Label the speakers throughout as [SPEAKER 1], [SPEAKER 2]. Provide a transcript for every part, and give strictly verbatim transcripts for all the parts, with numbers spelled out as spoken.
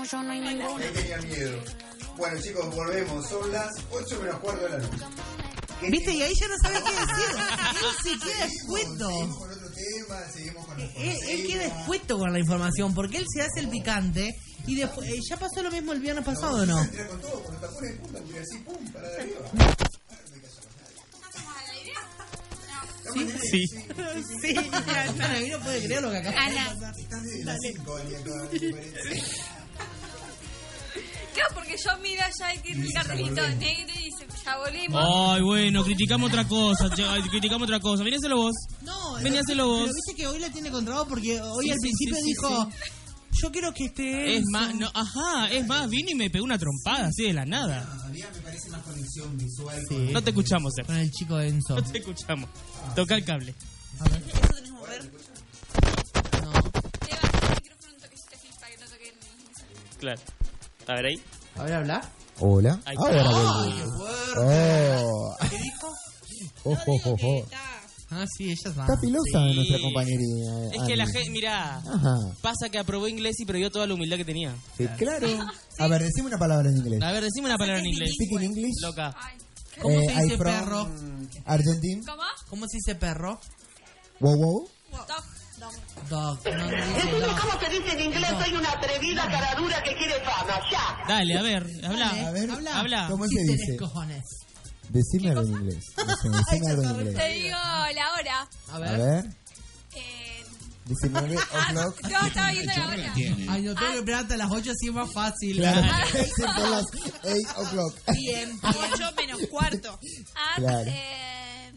[SPEAKER 1] yo no hay ninguno.
[SPEAKER 2] Ahí tenía miedo. Bueno, chicos, volvemos. Son las ocho menos cuarto de la noche.
[SPEAKER 3] ¿Viste? Y ahí ya no sabe qué decir. Él se queda escueto.
[SPEAKER 2] Seguimos con otro tema, seguimos con las
[SPEAKER 3] Él, él queda escueto con la información porque él se hace el picante y después eh, ya pasó lo mismo el viernes pasado, ¿no?
[SPEAKER 2] Entra con todo, con los tapones de punta, tira así, pum, para de arriba.
[SPEAKER 3] Sí,
[SPEAKER 4] Sí.
[SPEAKER 3] sí. Ana, no puede creer lo que acaba de
[SPEAKER 1] Ana.
[SPEAKER 3] pasar.
[SPEAKER 2] Estás desde las cinco, Ali, acá. ¿Qué te parece?
[SPEAKER 5] Claro, porque yo miro allá y tiene el cartelito negro y dice, ya volvimos.
[SPEAKER 4] Ay, bueno, criticamos otra cosa, che, ay, criticamos otra cosa. Vení a hacerlo vos.
[SPEAKER 3] No,
[SPEAKER 4] Vení a hacerlo vos.
[SPEAKER 3] pero viste que hoy la tiene controlado porque hoy
[SPEAKER 4] Sí,
[SPEAKER 3] al
[SPEAKER 4] sí,
[SPEAKER 3] principio
[SPEAKER 4] sí, sí,
[SPEAKER 3] dijo, yo quiero que esté
[SPEAKER 4] Es
[SPEAKER 3] Enzo.
[SPEAKER 4] más, no, ajá, es más, vino y me pegó una trompada así de la nada.
[SPEAKER 2] Todavía me parece más conexión visual.
[SPEAKER 3] Sí.
[SPEAKER 4] No te escuchamos, Ser.
[SPEAKER 3] Con el chico Enzo.
[SPEAKER 4] No te escuchamos. Toca el cable.
[SPEAKER 3] A ver.
[SPEAKER 5] ¿Eso tenés que mover?
[SPEAKER 3] No.
[SPEAKER 5] Levanta el micrófono un toquecito así para que no toque el...
[SPEAKER 4] Claro. A ver ahí.
[SPEAKER 3] A ver, habla.
[SPEAKER 6] Hola.
[SPEAKER 4] Ahí
[SPEAKER 6] Ahora
[SPEAKER 4] está.
[SPEAKER 6] volví.
[SPEAKER 3] Ay, qué fuerte.
[SPEAKER 6] Oh.
[SPEAKER 3] ¿Qué dijo?
[SPEAKER 6] Oh, oh, oh, oh.
[SPEAKER 3] Ah, sí, ella está.
[SPEAKER 6] Está filosa
[SPEAKER 4] Sí.
[SPEAKER 6] nuestra compañería.
[SPEAKER 4] Es que la gente, mirá,
[SPEAKER 6] Ajá.
[SPEAKER 4] pasa que aprobó inglés y perdió toda la humildad que tenía.
[SPEAKER 6] Sí, claro. A ver, decime una palabra en inglés.
[SPEAKER 4] A ver, decime una palabra en inglés.
[SPEAKER 6] Speak in English.
[SPEAKER 4] Loca.
[SPEAKER 5] Ay,
[SPEAKER 3] ¿Cómo se
[SPEAKER 6] I
[SPEAKER 3] dice
[SPEAKER 6] from
[SPEAKER 3] perro?
[SPEAKER 6] Argentina.
[SPEAKER 5] ¿cómo?
[SPEAKER 3] ¿Cómo se dice perro?
[SPEAKER 6] Wow, wow.
[SPEAKER 5] Dog. Dog.
[SPEAKER 3] Dog. No, no dice dog.
[SPEAKER 7] ¿Cómo se dice en inglés? Soy una atrevida caradura que quiere fama, ya.
[SPEAKER 4] Dale, a ver, habla.
[SPEAKER 6] A ver,
[SPEAKER 3] habla.
[SPEAKER 4] habla.
[SPEAKER 6] ¿Cómo
[SPEAKER 3] Sí
[SPEAKER 6] se
[SPEAKER 3] tenés
[SPEAKER 6] dice?
[SPEAKER 3] cojones.
[SPEAKER 6] Decime algo en inglés. Decime, decime algo en
[SPEAKER 5] Te
[SPEAKER 6] inglés.
[SPEAKER 5] digo la hora.
[SPEAKER 3] A
[SPEAKER 6] A
[SPEAKER 3] ver.
[SPEAKER 6] ver.
[SPEAKER 5] Eh,
[SPEAKER 6] Decime algo. O'clock.
[SPEAKER 5] no, estaba viendo la hora.
[SPEAKER 3] Ay, no tengo que esperar hasta las ocho, así es más fácil.
[SPEAKER 6] Claro. Son las eight o'clock.
[SPEAKER 3] Bien.
[SPEAKER 5] ocho menos cuarto. At,
[SPEAKER 6] Claro.
[SPEAKER 5] eh,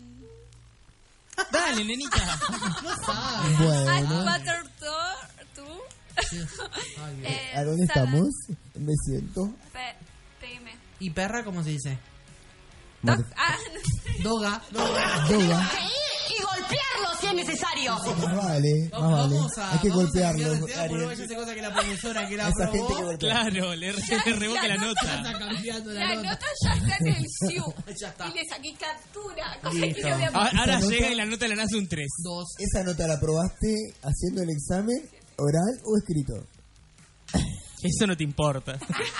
[SPEAKER 4] Dale, nenita.
[SPEAKER 3] No sabe.
[SPEAKER 6] Bueno.
[SPEAKER 5] at butter to... to
[SPEAKER 3] Ay, bien.
[SPEAKER 5] eh,
[SPEAKER 6] ¿A dónde
[SPEAKER 5] salad.
[SPEAKER 6] estamos? Me siento.
[SPEAKER 5] Pe- Pégame.
[SPEAKER 3] ¿Y perra cómo se dice?
[SPEAKER 5] Dog. Ah,
[SPEAKER 3] Doga. Doga.
[SPEAKER 6] Yoga.
[SPEAKER 7] Y golpearlo si es necesario.
[SPEAKER 6] Más vale, más vale.
[SPEAKER 3] Vamos a,
[SPEAKER 6] Hay que
[SPEAKER 3] vamos a
[SPEAKER 6] golpearlo.
[SPEAKER 3] cambiar de tema, porque
[SPEAKER 6] Ariel.
[SPEAKER 3] vaya a hacer cosa que la profesora que la
[SPEAKER 6] Esa gente que
[SPEAKER 3] aprobó
[SPEAKER 6] golpea.
[SPEAKER 4] Claro, le, le revoca la nota.
[SPEAKER 3] está cambiando la,
[SPEAKER 5] la
[SPEAKER 3] nota.
[SPEAKER 5] nota ya está en el S I U.
[SPEAKER 3] Ya está.
[SPEAKER 5] Y le saqué captura. Cosa
[SPEAKER 3] Listo.
[SPEAKER 5] que le voy a
[SPEAKER 4] Ahora, ahora
[SPEAKER 6] Esa
[SPEAKER 4] llega
[SPEAKER 6] nota-
[SPEAKER 4] y la nota le nace un tres.
[SPEAKER 3] Dos.
[SPEAKER 6] ¿Esa nota la probaste haciendo el examen oral o escrito?
[SPEAKER 4] Eso no te importa.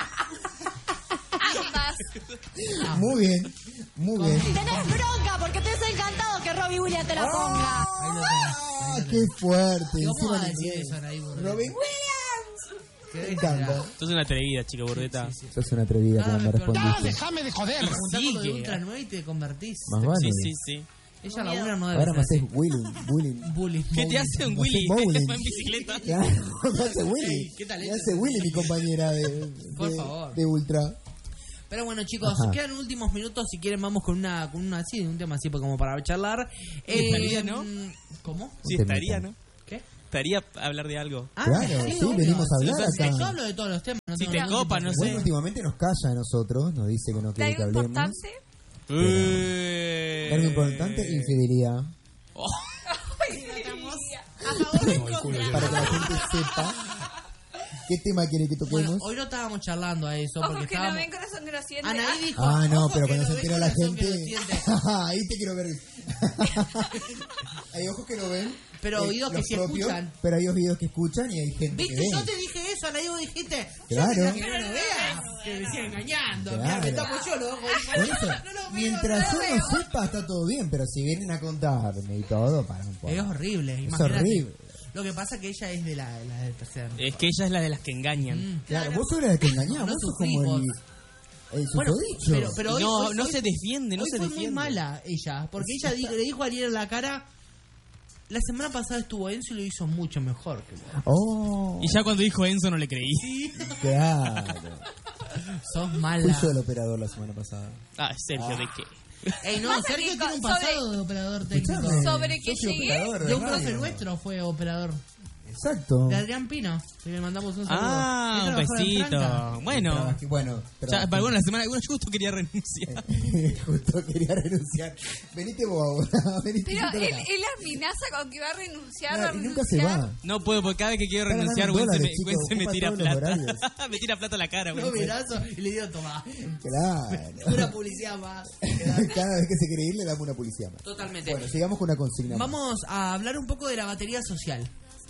[SPEAKER 5] ambas.
[SPEAKER 6] Muy bien, muy bien.
[SPEAKER 7] Tenés bronca porque te has encantado que Robbie Williams te la ponga.
[SPEAKER 3] Ahí lo tenés.
[SPEAKER 6] ¡Ah, qué fuerte!
[SPEAKER 3] ¿Y cómo
[SPEAKER 6] Encima
[SPEAKER 3] va a
[SPEAKER 6] en
[SPEAKER 3] decir
[SPEAKER 6] inglés.
[SPEAKER 3] eso, Anaí Burrell?
[SPEAKER 6] Robin,
[SPEAKER 3] ¿Qué
[SPEAKER 6] me
[SPEAKER 3] dice?
[SPEAKER 6] encanta.
[SPEAKER 4] Sos una atrevida, chica burdeta.
[SPEAKER 6] Sos una atrevida
[SPEAKER 3] Cada
[SPEAKER 6] cuando
[SPEAKER 3] vez peor.
[SPEAKER 6] respondiste.
[SPEAKER 8] Déjame de joder.
[SPEAKER 3] Te juntás con lo de
[SPEAKER 4] Sigue.
[SPEAKER 3] Ultra nueve y te convertís.
[SPEAKER 6] Más vale.
[SPEAKER 4] Sí, sí, sí.
[SPEAKER 3] Ella la una no debe
[SPEAKER 6] Ahora me
[SPEAKER 3] ser
[SPEAKER 6] haces Willing, Willing.
[SPEAKER 3] así. Bullying.
[SPEAKER 4] ¿Qué te
[SPEAKER 3] Bullying.
[SPEAKER 4] hace un
[SPEAKER 6] Me
[SPEAKER 4] Willy?
[SPEAKER 6] hace bowling.
[SPEAKER 4] ¿Fue en bicicleta?
[SPEAKER 6] Claro, me hace Willy.
[SPEAKER 3] Ey, ¿qué talento?
[SPEAKER 6] Me hace Willy, mi compañera de,
[SPEAKER 3] Por
[SPEAKER 6] de,
[SPEAKER 3] favor.
[SPEAKER 6] de Ultra.
[SPEAKER 3] Pero bueno, chicos,
[SPEAKER 6] Ajá.
[SPEAKER 3] quedan últimos minutos. Si quieren, vamos con una, con una así, un tema así como para charlar.
[SPEAKER 4] estaría, ¿no?
[SPEAKER 3] ¿Cómo?
[SPEAKER 4] Sí,
[SPEAKER 6] Un
[SPEAKER 4] estaría,
[SPEAKER 6] temita.
[SPEAKER 4] ¿no?
[SPEAKER 3] ¿Qué?
[SPEAKER 4] Estaría a hablar de algo.
[SPEAKER 3] Ah,
[SPEAKER 6] Claro, sí,
[SPEAKER 3] obvio.
[SPEAKER 6] venimos a hablar
[SPEAKER 3] Sí,
[SPEAKER 6] acá.
[SPEAKER 3] Yo hablo de todos los temas. No
[SPEAKER 4] Si
[SPEAKER 3] tengo
[SPEAKER 4] te
[SPEAKER 3] ningún
[SPEAKER 4] copa,
[SPEAKER 3] tipo de-
[SPEAKER 4] no sé.
[SPEAKER 6] Bueno, últimamente nos calla a nosotros, nos dice que no
[SPEAKER 5] ¿De
[SPEAKER 6] quiere que
[SPEAKER 5] algo
[SPEAKER 6] hablemos.
[SPEAKER 5] importante?
[SPEAKER 4] Eh...
[SPEAKER 6] Algo importante, infidelidad.
[SPEAKER 4] Oh,
[SPEAKER 5] A favor o en contra.
[SPEAKER 6] Para que la gente sepa qué tema quiere que toquemos.
[SPEAKER 3] Bueno, hoy no estábamos charlando a eso porque
[SPEAKER 5] Ojos que no
[SPEAKER 3] estábamos...
[SPEAKER 5] ven, corazón que no siente.
[SPEAKER 3] Anaí dijo...
[SPEAKER 6] Ah, no,
[SPEAKER 3] "Ojo
[SPEAKER 6] pero
[SPEAKER 3] que
[SPEAKER 6] cuando se
[SPEAKER 3] no
[SPEAKER 6] entera
[SPEAKER 3] ven,
[SPEAKER 6] la
[SPEAKER 3] corazón que
[SPEAKER 6] gente.
[SPEAKER 3] no siente".
[SPEAKER 6] Ahí te quiero ver. Hay ojos que no ven.
[SPEAKER 3] Pero
[SPEAKER 6] eh,
[SPEAKER 3] oídos que
[SPEAKER 6] los
[SPEAKER 3] sí
[SPEAKER 6] propios,
[SPEAKER 3] escuchan.
[SPEAKER 6] Pero hay oídos que escuchan y hay gente
[SPEAKER 3] ¿Viste?
[SPEAKER 6] que
[SPEAKER 3] Yo
[SPEAKER 6] ve.
[SPEAKER 3] te dije eso, Anaí, vos dijiste...
[SPEAKER 6] Claro.
[SPEAKER 3] Yo quería que no lo vea. Que me siga engañando.
[SPEAKER 6] Claro.
[SPEAKER 3] Mirá, me tapo yo los ojos.
[SPEAKER 6] Por eso,
[SPEAKER 3] No lo veo,
[SPEAKER 6] mientras
[SPEAKER 3] no lo
[SPEAKER 6] yo
[SPEAKER 3] veo.
[SPEAKER 6] no sepa, está todo bien. Pero si vienen a contarme y todo, para un poco.
[SPEAKER 3] Es horrible,
[SPEAKER 6] Es
[SPEAKER 3] imagínate.
[SPEAKER 6] horrible.
[SPEAKER 3] Lo que pasa es que ella es de la, la del tercer.
[SPEAKER 4] es que ella es la de las que engañan.
[SPEAKER 3] Mm.
[SPEAKER 6] Claro, vos sos la que engañás.
[SPEAKER 3] No
[SPEAKER 6] Vos sos
[SPEAKER 3] sufrís
[SPEAKER 6] como el,
[SPEAKER 3] vos.
[SPEAKER 6] el
[SPEAKER 3] Bueno,
[SPEAKER 6] susodicho.
[SPEAKER 3] pero, pero hoy,
[SPEAKER 4] no,
[SPEAKER 3] hoy-
[SPEAKER 4] no
[SPEAKER 3] hoy-
[SPEAKER 4] se defiende, no
[SPEAKER 3] hoy
[SPEAKER 4] se
[SPEAKER 3] fue
[SPEAKER 4] defiende.
[SPEAKER 3] muy mala ella, porque ella di- le dijo a Ariel en la cara, la semana pasada estuvo Enzo y lo hizo mucho mejor que vos.
[SPEAKER 6] Oh,
[SPEAKER 4] Y ya cuando dijo Enzo no le creí.
[SPEAKER 6] claro.
[SPEAKER 3] Sos
[SPEAKER 6] Fui
[SPEAKER 3] mala.
[SPEAKER 6] yo el operador la semana pasada.
[SPEAKER 4] Ah, Sergio, ¿de qué?
[SPEAKER 3] Ey, no,
[SPEAKER 5] Pasa
[SPEAKER 3] Sergio
[SPEAKER 5] que
[SPEAKER 3] tiene un
[SPEAKER 5] sobre-
[SPEAKER 3] pasado de operador técnico.
[SPEAKER 6] Escuchame,
[SPEAKER 5] ¿Sobre qué
[SPEAKER 6] soy
[SPEAKER 5] llegué?
[SPEAKER 6] operador
[SPEAKER 3] De un
[SPEAKER 6] radio.
[SPEAKER 3] profe nuestro fue operador.
[SPEAKER 6] Exacto.
[SPEAKER 3] De Adrián Pino. Que le mandamos un saludo.
[SPEAKER 4] Ah,
[SPEAKER 3] Él
[SPEAKER 4] un
[SPEAKER 3] trabajó en Franca.
[SPEAKER 4] besito. Bueno,
[SPEAKER 6] Trabajé- bueno, pero
[SPEAKER 4] ya, para bueno, la semana, bueno, yo justo quería renunciar.
[SPEAKER 6] justo quería renunciar. Venite vos ahora, venite
[SPEAKER 5] Pero
[SPEAKER 6] vos
[SPEAKER 5] él,
[SPEAKER 6] acá.
[SPEAKER 5] él amenaza con que va a renunciar.
[SPEAKER 6] Claro,
[SPEAKER 5] va a
[SPEAKER 6] y nunca se
[SPEAKER 5] renunciar.
[SPEAKER 6] va.
[SPEAKER 4] No puedo, porque cada vez que quiero
[SPEAKER 6] Está
[SPEAKER 4] renunciar,
[SPEAKER 6] ganando
[SPEAKER 4] Gwen se me,
[SPEAKER 6] dólares,
[SPEAKER 4] Gwen
[SPEAKER 6] chicos,
[SPEAKER 4] se me
[SPEAKER 6] ocupa
[SPEAKER 4] tira
[SPEAKER 6] todos los
[SPEAKER 4] plata.
[SPEAKER 6] horarios.
[SPEAKER 4] Me tira plata a la cara,
[SPEAKER 3] No,
[SPEAKER 4] Gwen.
[SPEAKER 3] mirazo, y le dio tomá.
[SPEAKER 6] Claro.
[SPEAKER 3] Una publicidad más.
[SPEAKER 6] Cada vez que se quiere ir le damos una policía más.
[SPEAKER 3] Totalmente.
[SPEAKER 6] Bueno, sigamos con una consigna. más.
[SPEAKER 3] Vamos a hablar un poco de la batería social.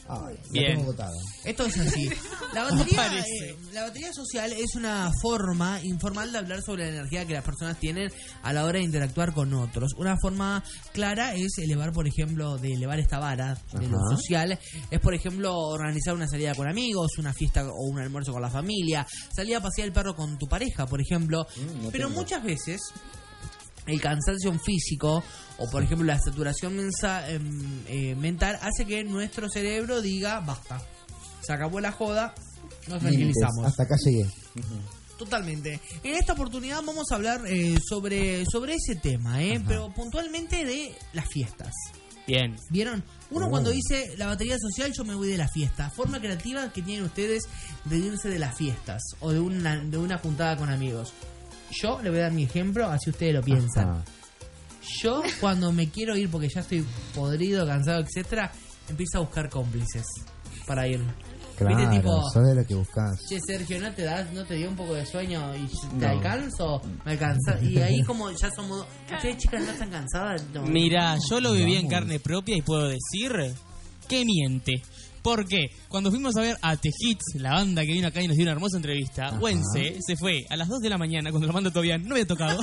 [SPEAKER 6] Ay,
[SPEAKER 4] Bien.
[SPEAKER 6] la tengo agotada.
[SPEAKER 3] Esto es así. La batería,
[SPEAKER 4] Parece.
[SPEAKER 3] eh, la batería social es una forma informal de hablar sobre la energía que las personas tienen a la hora de interactuar con otros. Una forma clara es elevar, por ejemplo, de elevar esta vara de lo
[SPEAKER 6] Ajá.
[SPEAKER 3] social. Es, por ejemplo, organizar una salida con amigos, una fiesta o un almuerzo con la familia, salir a pasear el perro con tu pareja, por ejemplo.
[SPEAKER 6] Mm, no
[SPEAKER 3] Pero
[SPEAKER 6] tengo.
[SPEAKER 3] muchas veces el cansancio físico o por ejemplo la saturación mensa- em, eh, mental hace que nuestro cerebro diga basta, se acabó la joda, nos
[SPEAKER 6] Límites.
[SPEAKER 3] tranquilizamos.
[SPEAKER 6] Hasta acá llegué.
[SPEAKER 3] Totalmente. En esta oportunidad vamos a hablar eh, sobre sobre ese tema, eh,
[SPEAKER 6] Ajá.
[SPEAKER 3] pero puntualmente de las fiestas.
[SPEAKER 4] Bien.
[SPEAKER 3] ¿Vieron? Uno
[SPEAKER 6] Oh.
[SPEAKER 3] cuando dice la batería social, yo me voy de la fiesta. Forma creativa que tienen ustedes de irse de las fiestas o de una, de una juntada con amigos. Yo le voy a dar mi ejemplo, así ustedes lo piensan.
[SPEAKER 6] Ajá.
[SPEAKER 3] Yo cuando me quiero ir porque ya estoy podrido, cansado, etcétera, empiezo a buscar cómplices para ir.
[SPEAKER 6] Claro,
[SPEAKER 3] ¿Viste? Tipo,
[SPEAKER 6] sos de lo que buscas.
[SPEAKER 3] che, Sergio, ¿no te das, no te dio un poco de sueño y te
[SPEAKER 6] No.
[SPEAKER 3] alcanzo? Me alcanza. Y ahí como ya somos... ¿Ustedes chicas no están cansadas? No.
[SPEAKER 4] Mira, yo lo viví en
[SPEAKER 6] Vamos.
[SPEAKER 4] carne propia y puedo decir que miente. ¿Por qué? Cuando fuimos a ver a The Hits, la banda que vino acá y nos dio una hermosa entrevista,
[SPEAKER 6] Ajá.
[SPEAKER 4] Wense se fue a las dos de la mañana cuando lo mando todavía no había tocado.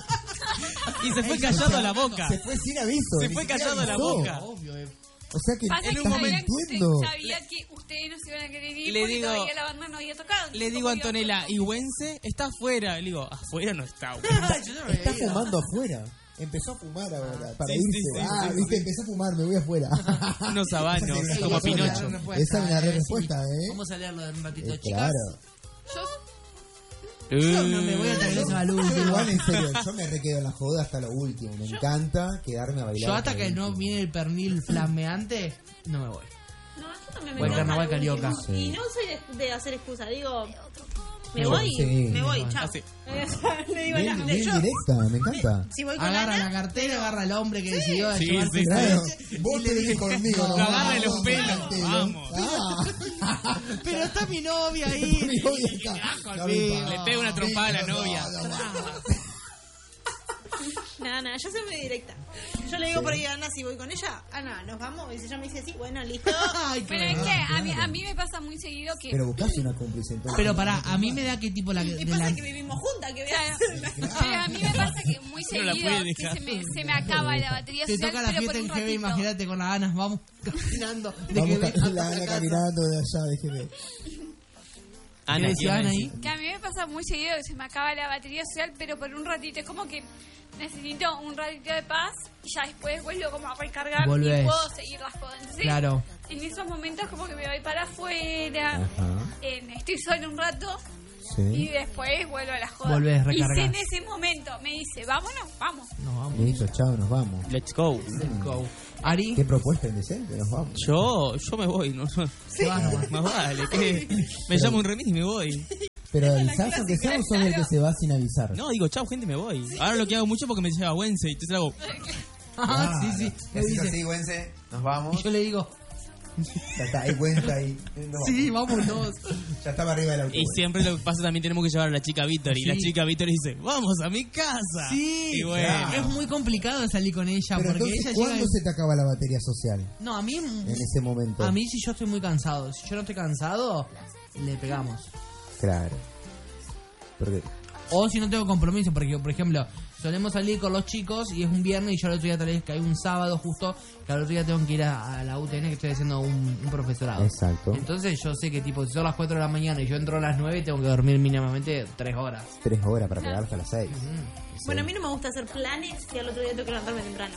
[SPEAKER 4] Y se fue callado a la boca.
[SPEAKER 6] Se fue sin aviso.
[SPEAKER 4] Se
[SPEAKER 6] ni
[SPEAKER 4] fue
[SPEAKER 6] siquiera
[SPEAKER 4] callado a la
[SPEAKER 6] avisó.
[SPEAKER 4] boca.
[SPEAKER 3] Obvio, eh.
[SPEAKER 6] O sea que
[SPEAKER 5] Pasa que
[SPEAKER 4] En un
[SPEAKER 6] estás
[SPEAKER 5] sabían que
[SPEAKER 6] mintiendo.
[SPEAKER 5] usted- sabía que ustedes no se iban a querer ir
[SPEAKER 4] Le
[SPEAKER 5] porque
[SPEAKER 4] digo-
[SPEAKER 5] todavía la banda no había tocado.
[SPEAKER 4] Le digo a Antonella, y Wense está afuera. Le digo, afuera no está. güey.
[SPEAKER 3] Yo no me
[SPEAKER 6] Está
[SPEAKER 3] veía.
[SPEAKER 6] fumando afuera. Empezó a fumar ahora. Para
[SPEAKER 4] Sí,
[SPEAKER 6] irse.
[SPEAKER 4] sí, sí,
[SPEAKER 6] ah,
[SPEAKER 4] sí,
[SPEAKER 6] viste,
[SPEAKER 4] sí.
[SPEAKER 6] empezó a fumar, me voy afuera.
[SPEAKER 4] Unos habanos,
[SPEAKER 6] Esa sería
[SPEAKER 4] como
[SPEAKER 6] una
[SPEAKER 4] Pinocho.
[SPEAKER 6] sola.
[SPEAKER 3] Respuesta,
[SPEAKER 6] Esa es la re
[SPEAKER 3] eh, sí.
[SPEAKER 6] respuesta, ¿eh?
[SPEAKER 3] Vamos a leerlo en un ratito,
[SPEAKER 6] Eh,
[SPEAKER 3] chicas.
[SPEAKER 6] Claro.
[SPEAKER 5] Yo,
[SPEAKER 3] Yo no me voy a traer eso al
[SPEAKER 6] Yo
[SPEAKER 3] último.
[SPEAKER 6] igual, en serio, yo me requedo en la joda hasta lo último. Me encanta quedarme a bailar.
[SPEAKER 3] Yo hasta
[SPEAKER 6] hasta
[SPEAKER 3] que
[SPEAKER 6] lo
[SPEAKER 3] no
[SPEAKER 6] último.
[SPEAKER 3] viene el pernil flameante, no me voy.
[SPEAKER 1] No, yo también me
[SPEAKER 3] O el
[SPEAKER 1] quedo
[SPEAKER 3] carnaval
[SPEAKER 1] hasta el
[SPEAKER 3] carioca.
[SPEAKER 1] último.
[SPEAKER 6] Sí.
[SPEAKER 1] Y no soy de, de hacer excusa, digo, me
[SPEAKER 6] Sí,
[SPEAKER 1] voy,
[SPEAKER 6] sí.
[SPEAKER 1] me voy,
[SPEAKER 3] Bueno.
[SPEAKER 1] chao.
[SPEAKER 4] Así.
[SPEAKER 1] Le digo,
[SPEAKER 6] Bien,
[SPEAKER 1] no,
[SPEAKER 6] bien
[SPEAKER 1] yo,
[SPEAKER 6] directa, me encanta.
[SPEAKER 1] si voy con
[SPEAKER 3] Agarra
[SPEAKER 1] Ana,
[SPEAKER 3] la cartera, agarra al hombre que decidió
[SPEAKER 4] Sí,
[SPEAKER 3] llevarse
[SPEAKER 4] sí,
[SPEAKER 3] esa
[SPEAKER 6] Claro,
[SPEAKER 3] leche
[SPEAKER 6] vos
[SPEAKER 3] y
[SPEAKER 6] te
[SPEAKER 3] le
[SPEAKER 6] venís
[SPEAKER 3] dijo,
[SPEAKER 6] conmigo.
[SPEAKER 3] "No,
[SPEAKER 6] nos
[SPEAKER 4] agarra
[SPEAKER 6] vamos,
[SPEAKER 4] los pelos,
[SPEAKER 6] agarrátelo".
[SPEAKER 4] vamos.
[SPEAKER 6] Ah.
[SPEAKER 3] pero está mi novia ahí.
[SPEAKER 6] Mi novia acá. No me
[SPEAKER 3] olvido.
[SPEAKER 6] importa.
[SPEAKER 4] Le pega una trompada a la
[SPEAKER 6] No,
[SPEAKER 4] novia.
[SPEAKER 6] no, no.
[SPEAKER 1] nada, nada, yo soy muy directa. Yo le digo por ahí a Ana, si voy con ella, Ana, nos vamos. Y si ella me dice sí, bueno, listo.
[SPEAKER 3] Ay, qué
[SPEAKER 5] pero es
[SPEAKER 3] bueno.
[SPEAKER 5] que a mí, a mí me pasa muy seguido que...
[SPEAKER 6] Pero buscaste una cómplice entonces.
[SPEAKER 3] Pero pará, a mí me da que tipo la
[SPEAKER 1] Y
[SPEAKER 3] de
[SPEAKER 1] pasa
[SPEAKER 3] la...
[SPEAKER 1] que vivimos juntas, que
[SPEAKER 5] Claro.
[SPEAKER 1] veas.
[SPEAKER 5] Pero a mí me pasa que muy
[SPEAKER 4] No la
[SPEAKER 5] seguido
[SPEAKER 4] puede
[SPEAKER 5] que
[SPEAKER 4] dejar.
[SPEAKER 5] se me, se me acaba la batería
[SPEAKER 3] Te
[SPEAKER 5] social,
[SPEAKER 3] toca la
[SPEAKER 5] pero
[SPEAKER 3] fiesta
[SPEAKER 5] por
[SPEAKER 3] en
[SPEAKER 5] un
[SPEAKER 3] G B,
[SPEAKER 5] ratito.
[SPEAKER 3] imagínate con las Anas, vamos caminando. De
[SPEAKER 6] Vamos
[SPEAKER 3] G B
[SPEAKER 6] ca-
[SPEAKER 3] hasta
[SPEAKER 6] la
[SPEAKER 3] la
[SPEAKER 6] Ana
[SPEAKER 3] casa.
[SPEAKER 6] caminando de allá, déjeme.
[SPEAKER 4] Ana,
[SPEAKER 3] ¿Qué
[SPEAKER 4] ¿qué
[SPEAKER 3] decían
[SPEAKER 4] iba a
[SPEAKER 3] ahí?
[SPEAKER 4] decir?
[SPEAKER 5] Que a mí me pasa muy seguido que se me acaba la batería social, pero por un ratito. Es como que necesito un ratito de paz y ya después vuelvo como a recargar
[SPEAKER 3] Volvés.
[SPEAKER 5] y puedo seguir las cosas. Entonces,
[SPEAKER 3] Claro.
[SPEAKER 5] en esos momentos como que me voy para afuera,
[SPEAKER 6] Ajá.
[SPEAKER 5] eh, estoy sola un rato
[SPEAKER 6] Sí.
[SPEAKER 5] y después vuelvo a las jodas.
[SPEAKER 3] Volvés,
[SPEAKER 5] y si
[SPEAKER 3] recargás.
[SPEAKER 5] en ese momento me dice, vámonos, vamos.
[SPEAKER 3] No, vamos.
[SPEAKER 6] Listo, chao, nos vamos.
[SPEAKER 4] Let's go.
[SPEAKER 3] Let's go. Ari,
[SPEAKER 6] ¿Qué propuesta indecente? Nos vamos.
[SPEAKER 4] Yo, yo me voy, no, no.
[SPEAKER 3] te vas nomás.
[SPEAKER 4] Más vale, que me llamo un remis y me voy.
[SPEAKER 6] Pero avisás aunque sea, o sos el que se va sin avisar.
[SPEAKER 4] No, digo, chao, gente, me voy. Ahora lo que hago mucho porque me lleva Wense y entonces hago,
[SPEAKER 3] Ah, sí, sí. Me
[SPEAKER 2] Así,
[SPEAKER 3] dice.
[SPEAKER 2] así, Wense, nos
[SPEAKER 3] Y
[SPEAKER 2] vamos.
[SPEAKER 3] yo le digo,
[SPEAKER 6] Ya está, hay cuenta ahí. Nos
[SPEAKER 3] sí,
[SPEAKER 6] vamos.
[SPEAKER 3] vámonos.
[SPEAKER 6] Ya estaba arriba del auto.
[SPEAKER 4] y siempre lo que pasa también tenemos que llevar a la chica Víctor. Y
[SPEAKER 3] Sí.
[SPEAKER 4] la chica Víctor dice, vamos a mi casa.
[SPEAKER 3] Sí,
[SPEAKER 4] Y bueno,
[SPEAKER 3] es muy complicado salir con ella
[SPEAKER 6] Pero
[SPEAKER 3] porque
[SPEAKER 6] entonces,
[SPEAKER 3] ella
[SPEAKER 6] ¿cuándo
[SPEAKER 3] llega. y-
[SPEAKER 6] se te acaba la batería social?
[SPEAKER 3] No, a mí.
[SPEAKER 6] En ese momento.
[SPEAKER 3] A mí, si yo estoy muy cansado. Si yo no estoy cansado, le pegamos.
[SPEAKER 6] Claro. Porque
[SPEAKER 3] O si no tengo compromiso, porque, por ejemplo, solemos salir con los chicos y es un viernes y yo el otro día tal vez que hay un sábado justo, que al otro día tengo que ir a, a la U T N que estoy haciendo un, un profesorado.
[SPEAKER 6] Exacto.
[SPEAKER 3] Entonces yo sé que tipo, si son las cuatro de la mañana y yo entro a las nueve, tengo que dormir mínimamente tres horas.
[SPEAKER 6] tres horas para pegar hasta las seis.
[SPEAKER 1] Bueno, a mí no me gusta hacer planes y al otro día tengo que levantarme temprano.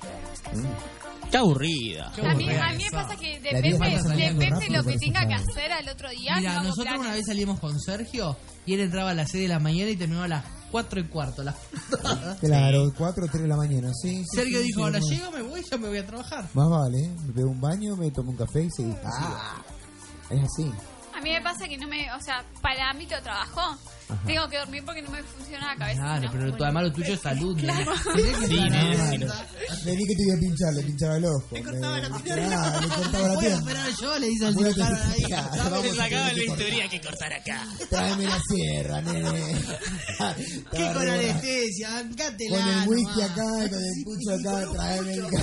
[SPEAKER 4] qué aburrida.
[SPEAKER 3] Qué
[SPEAKER 5] A mí,
[SPEAKER 3] aburrida
[SPEAKER 5] a mí
[SPEAKER 3] que
[SPEAKER 5] me
[SPEAKER 3] sos.
[SPEAKER 5] pasa que
[SPEAKER 6] La vida
[SPEAKER 5] depende,
[SPEAKER 6] pasa saliendo
[SPEAKER 5] depende
[SPEAKER 6] rápido
[SPEAKER 5] lo
[SPEAKER 6] por
[SPEAKER 5] que
[SPEAKER 6] esos
[SPEAKER 5] tenga que
[SPEAKER 6] planes.
[SPEAKER 5] hacer al otro día.
[SPEAKER 3] Mira,
[SPEAKER 5] no hago
[SPEAKER 3] nosotros
[SPEAKER 5] planes.
[SPEAKER 3] una vez salimos con Sergio y él entraba a las seis de la mañana y terminaba a las cuatro y cuarto. La...
[SPEAKER 6] Claro, cuatro o tres de la mañana, sí. sí,
[SPEAKER 3] Sergio
[SPEAKER 6] sí,
[SPEAKER 3] dijo,
[SPEAKER 6] sí,
[SPEAKER 3] ahora
[SPEAKER 6] más-
[SPEAKER 3] llego, me voy, ya me voy a trabajar.
[SPEAKER 6] Más vale, me pego un baño, me tomo un café y seguí. Ah, es así.
[SPEAKER 5] A mí me pasa que no me, o sea, para ámbito de trabajo, tengo que dormir porque no me funciona la cabeza.
[SPEAKER 3] Claro,
[SPEAKER 5] ¿no?
[SPEAKER 3] pero
[SPEAKER 5] Bueno.
[SPEAKER 3] además lo tuyo es salud.
[SPEAKER 5] Claro.
[SPEAKER 4] Sí, nene, sí, no.
[SPEAKER 6] Vení que te iba a pinchar, le pinchaba el ojo.
[SPEAKER 1] Le cortaba la
[SPEAKER 6] Me-
[SPEAKER 1] pierna.
[SPEAKER 6] Ah, le cortaba la
[SPEAKER 3] Voy a
[SPEAKER 6] pierna.
[SPEAKER 3] operar yo, le dice al
[SPEAKER 6] Voy a
[SPEAKER 3] cirujano
[SPEAKER 6] tener-
[SPEAKER 3] ahí.
[SPEAKER 6] Ya,
[SPEAKER 4] Le
[SPEAKER 6] vamos a
[SPEAKER 4] sacaba el
[SPEAKER 6] tener que
[SPEAKER 4] bisturí, hay que cortar acá.
[SPEAKER 6] cortar. Tráeme la sierra, nene.
[SPEAKER 1] ¿Qué
[SPEAKER 6] Estaba
[SPEAKER 1] con
[SPEAKER 6] re borracho.
[SPEAKER 1] anestesia? Bancátela.
[SPEAKER 6] Con el whisky
[SPEAKER 1] nomás.
[SPEAKER 6] acá, con el pucho acá, tráeme el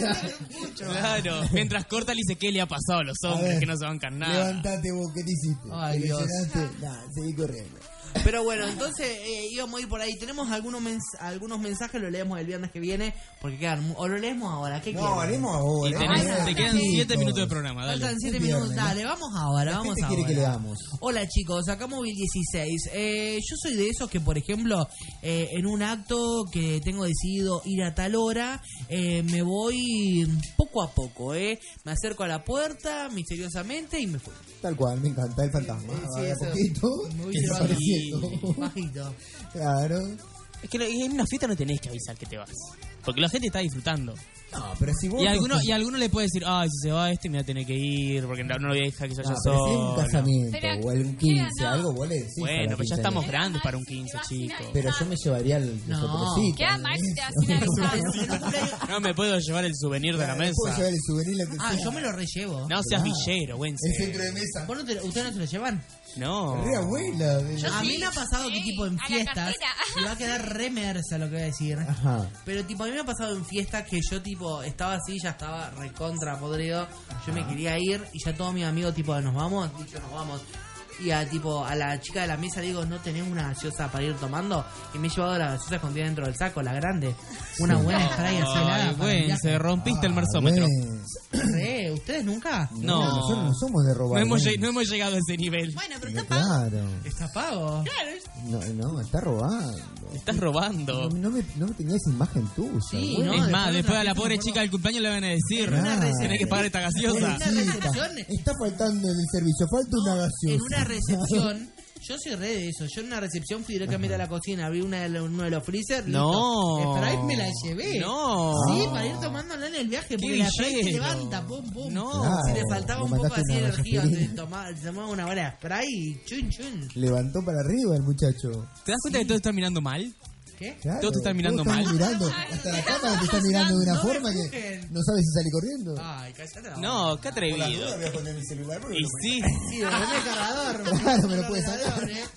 [SPEAKER 4] Claro, mientras corta le dice qué le ha pasado a los
[SPEAKER 6] A
[SPEAKER 4] hombres
[SPEAKER 6] ver,
[SPEAKER 4] que no se bancan nada.
[SPEAKER 6] Levantate vos, ¿qué te hiciste?
[SPEAKER 3] Ay,
[SPEAKER 6] ¿Te
[SPEAKER 3] Dios.
[SPEAKER 6] lesionaste? Nah, seguí corriendo.
[SPEAKER 3] Pero bueno, entonces eh, íbamos a ir por ahí. Tenemos algunos mens- algunos mensajes, lo leemos el viernes que viene, porque quedan... mu- O lo leemos ahora, ¿qué
[SPEAKER 6] No,
[SPEAKER 3] quieren?
[SPEAKER 6] haremos ahora.
[SPEAKER 4] Y
[SPEAKER 6] ¿eh?
[SPEAKER 4] tenés-
[SPEAKER 6] Ay,
[SPEAKER 4] te quedan
[SPEAKER 6] chicos.
[SPEAKER 4] siete minutos de programa, dale.
[SPEAKER 3] Faltan siete
[SPEAKER 6] Es
[SPEAKER 3] minutos.
[SPEAKER 6] viernes,
[SPEAKER 3] Dale, vamos ahora,
[SPEAKER 6] La
[SPEAKER 3] vamos
[SPEAKER 6] gente
[SPEAKER 3] ahora.
[SPEAKER 6] quiere que leamos.
[SPEAKER 3] Hola chicos, acá Móvil dieciséis. Eh, yo soy de esos que, por ejemplo, eh, en un acto que tengo decidido ir a tal hora, eh, me voy poco a poco, ¿eh? Me acerco a la puerta misteriosamente y me fui.
[SPEAKER 6] Tal cual, me encanta el fantasma.
[SPEAKER 3] Sí,
[SPEAKER 6] Va de a
[SPEAKER 3] eso.
[SPEAKER 6] poquito,
[SPEAKER 3] Me voy
[SPEAKER 6] que
[SPEAKER 3] llevando
[SPEAKER 6] desapareciendo.
[SPEAKER 3] bajito.
[SPEAKER 6] Claro.
[SPEAKER 4] Es que en una fiesta no tenés que avisar que te vas. Porque la gente está disfrutando.
[SPEAKER 6] No, pero si vos...
[SPEAKER 4] Y a alguno,
[SPEAKER 6] sos-
[SPEAKER 4] y a alguno le puede decir, ay, si se va este me va a tener que ir, porque no, no lo voy a dejar que se vaya
[SPEAKER 6] No, pero si es un
[SPEAKER 4] solo.
[SPEAKER 6] casamiento
[SPEAKER 5] Pero-
[SPEAKER 6] o un quince,
[SPEAKER 5] no.
[SPEAKER 6] algo, vos le decís a la
[SPEAKER 4] Bueno, pero ya
[SPEAKER 6] quinceañera.
[SPEAKER 4] estamos grandes para un quince, chicos.
[SPEAKER 6] Pero yo me llevaría el
[SPEAKER 3] No.
[SPEAKER 6] sorpresito.
[SPEAKER 5] Queda mal si te vas sin avisar.
[SPEAKER 4] No me puedo llevar el souvenir de la
[SPEAKER 6] Puedo
[SPEAKER 4] mesa.
[SPEAKER 6] llevar el souvenir lo que
[SPEAKER 3] Ah,
[SPEAKER 6] sea.
[SPEAKER 3] yo me lo rellevo.
[SPEAKER 4] No seas
[SPEAKER 6] Claro.
[SPEAKER 4] villero, buen
[SPEAKER 6] El centro de mesa.
[SPEAKER 3] ¿Vos no te- ¿Ustedes no se lo llevan?
[SPEAKER 4] No.
[SPEAKER 6] Re abuela. de-
[SPEAKER 3] A mí me ha pasado que
[SPEAKER 5] Sí,
[SPEAKER 3] tipo en
[SPEAKER 5] a la
[SPEAKER 3] fiestas,
[SPEAKER 5] cartera.
[SPEAKER 3] y va a quedar remersa lo que voy a decir.
[SPEAKER 6] Ajá.
[SPEAKER 3] Pero tipo a mí me ha pasado en fiestas que yo tipo estaba así, ya estaba recontra podrido, yo me quería ir y ya todos mis amigos tipo nos vamos, dicho nos vamos. Y a tipo a la chica de la mesa le digo, ¿no tenés una gaseosa para ir tomando? Y me he llevado la gaseosa escondida dentro del saco, la grande. Una buena spray así helada.
[SPEAKER 4] Ay,
[SPEAKER 3] para
[SPEAKER 4] buen,
[SPEAKER 3] el viaje.
[SPEAKER 4] se rompiste el
[SPEAKER 6] Ah,
[SPEAKER 4] marsómetro.
[SPEAKER 6] ven.
[SPEAKER 3] Re, ¿ustedes nunca?
[SPEAKER 6] No,
[SPEAKER 4] No.
[SPEAKER 6] nosotros no somos de
[SPEAKER 4] No
[SPEAKER 6] robar.
[SPEAKER 4] hemos,
[SPEAKER 6] ven.
[SPEAKER 4] lleg- no hemos llegado a ese nivel.
[SPEAKER 1] Bueno, pero
[SPEAKER 6] No,
[SPEAKER 1] está pago.
[SPEAKER 6] claro.
[SPEAKER 3] Está pago.
[SPEAKER 6] No, no, está robando.
[SPEAKER 4] Estás robando.
[SPEAKER 6] No, no me, no me tenía esa imagen tuya.
[SPEAKER 3] Sí,
[SPEAKER 6] güey.
[SPEAKER 3] no,
[SPEAKER 4] Es
[SPEAKER 3] después
[SPEAKER 4] más,
[SPEAKER 3] de
[SPEAKER 4] después
[SPEAKER 3] otra
[SPEAKER 4] a la
[SPEAKER 3] fiesta
[SPEAKER 4] pobre
[SPEAKER 3] me
[SPEAKER 4] chica del cumpleaños le van a decir,
[SPEAKER 6] Claro.
[SPEAKER 4] tenés que pagar esta gaseosa.
[SPEAKER 3] Una recepción.
[SPEAKER 6] Está faltando en el servicio, falta una gaseosa.
[SPEAKER 3] En una recepción, yo soy re de eso. Yo en una recepción fui directamente a la cocina, abrí una de los- uno de los freezer.
[SPEAKER 4] No.
[SPEAKER 3] listo. Sprite me la llevé.
[SPEAKER 4] No.
[SPEAKER 3] Sí, para ir tomándola en el viaje, porque
[SPEAKER 4] Qué
[SPEAKER 3] la Sprite te
[SPEAKER 4] villero.
[SPEAKER 3] levanta, pum, pum.
[SPEAKER 4] No.
[SPEAKER 6] Claro.
[SPEAKER 3] Si le faltaba un
[SPEAKER 6] Le
[SPEAKER 3] poco
[SPEAKER 6] mataste
[SPEAKER 3] así de
[SPEAKER 6] una
[SPEAKER 3] energía,
[SPEAKER 6] gasolina.
[SPEAKER 3] se tomaba, se tomaba una buena Sprite y chun chun.
[SPEAKER 6] Levantó para arriba el muchacho.
[SPEAKER 4] ¿Te das cuenta que todos están mirando mal?
[SPEAKER 3] ¿Qué?
[SPEAKER 6] Claro,
[SPEAKER 4] Todos te están mirando
[SPEAKER 6] todos están
[SPEAKER 4] mal.
[SPEAKER 6] mirando. Hasta la cámara te está mirando de una
[SPEAKER 3] No me
[SPEAKER 6] forma que
[SPEAKER 3] juzguen.
[SPEAKER 6] no sabes si sale corriendo.
[SPEAKER 3] Ay, cállate la boca.
[SPEAKER 4] No, qué atrevido.
[SPEAKER 6] voy a poner mi celular porque
[SPEAKER 4] Y
[SPEAKER 6] no
[SPEAKER 4] sí.
[SPEAKER 3] Sí, me pone cargador.
[SPEAKER 6] Claro, me lo puedes
[SPEAKER 3] Cargador,
[SPEAKER 6] sacar.
[SPEAKER 3] eh.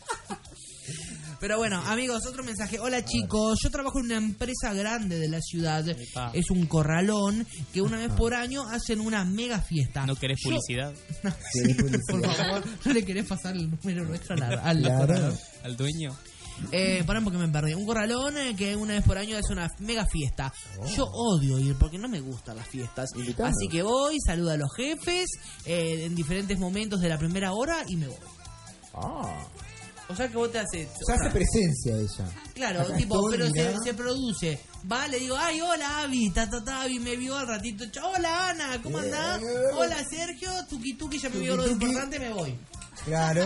[SPEAKER 3] Pero bueno, amigos, otro mensaje. Hola chicos, yo trabajo en una empresa grande de la ciudad.
[SPEAKER 4] Epa.
[SPEAKER 3] Es un corralón que una vez por año hacen una mega fiesta.
[SPEAKER 4] ¿No querés
[SPEAKER 3] Yo-
[SPEAKER 4] publicidad?
[SPEAKER 6] ¿Querés publicidad?
[SPEAKER 3] Por favor, no le querés pasar el número nuestro al, al
[SPEAKER 6] Claro.
[SPEAKER 3] corralón.
[SPEAKER 4] ¿Al dueño?
[SPEAKER 3] Eh, pará porque me perdí. Un corralón eh, que una vez por año hace una mega fiesta. Yo odio ir porque no me gustan las fiestas.
[SPEAKER 6] Invitanos.
[SPEAKER 3] Así que voy, saludo a los jefes eh, en diferentes momentos de la primera hora y me voy.
[SPEAKER 6] Ah,
[SPEAKER 3] O sea que vos te haces...
[SPEAKER 6] se hace presencia ella.
[SPEAKER 3] Claro,
[SPEAKER 6] Acá
[SPEAKER 3] tipo,
[SPEAKER 6] estoy,
[SPEAKER 3] pero se,
[SPEAKER 6] mirá.
[SPEAKER 3] se produce. Va, le digo, ay, hola, Avi, ta, ta, ta, Avi me vio al ratito. ch- Hola, Ana, ¿cómo andás? Hola, Sergio, tuki, tuki, ya me vio lo
[SPEAKER 6] Tuki, tuki.
[SPEAKER 3] importante, me voy.
[SPEAKER 6] Claro.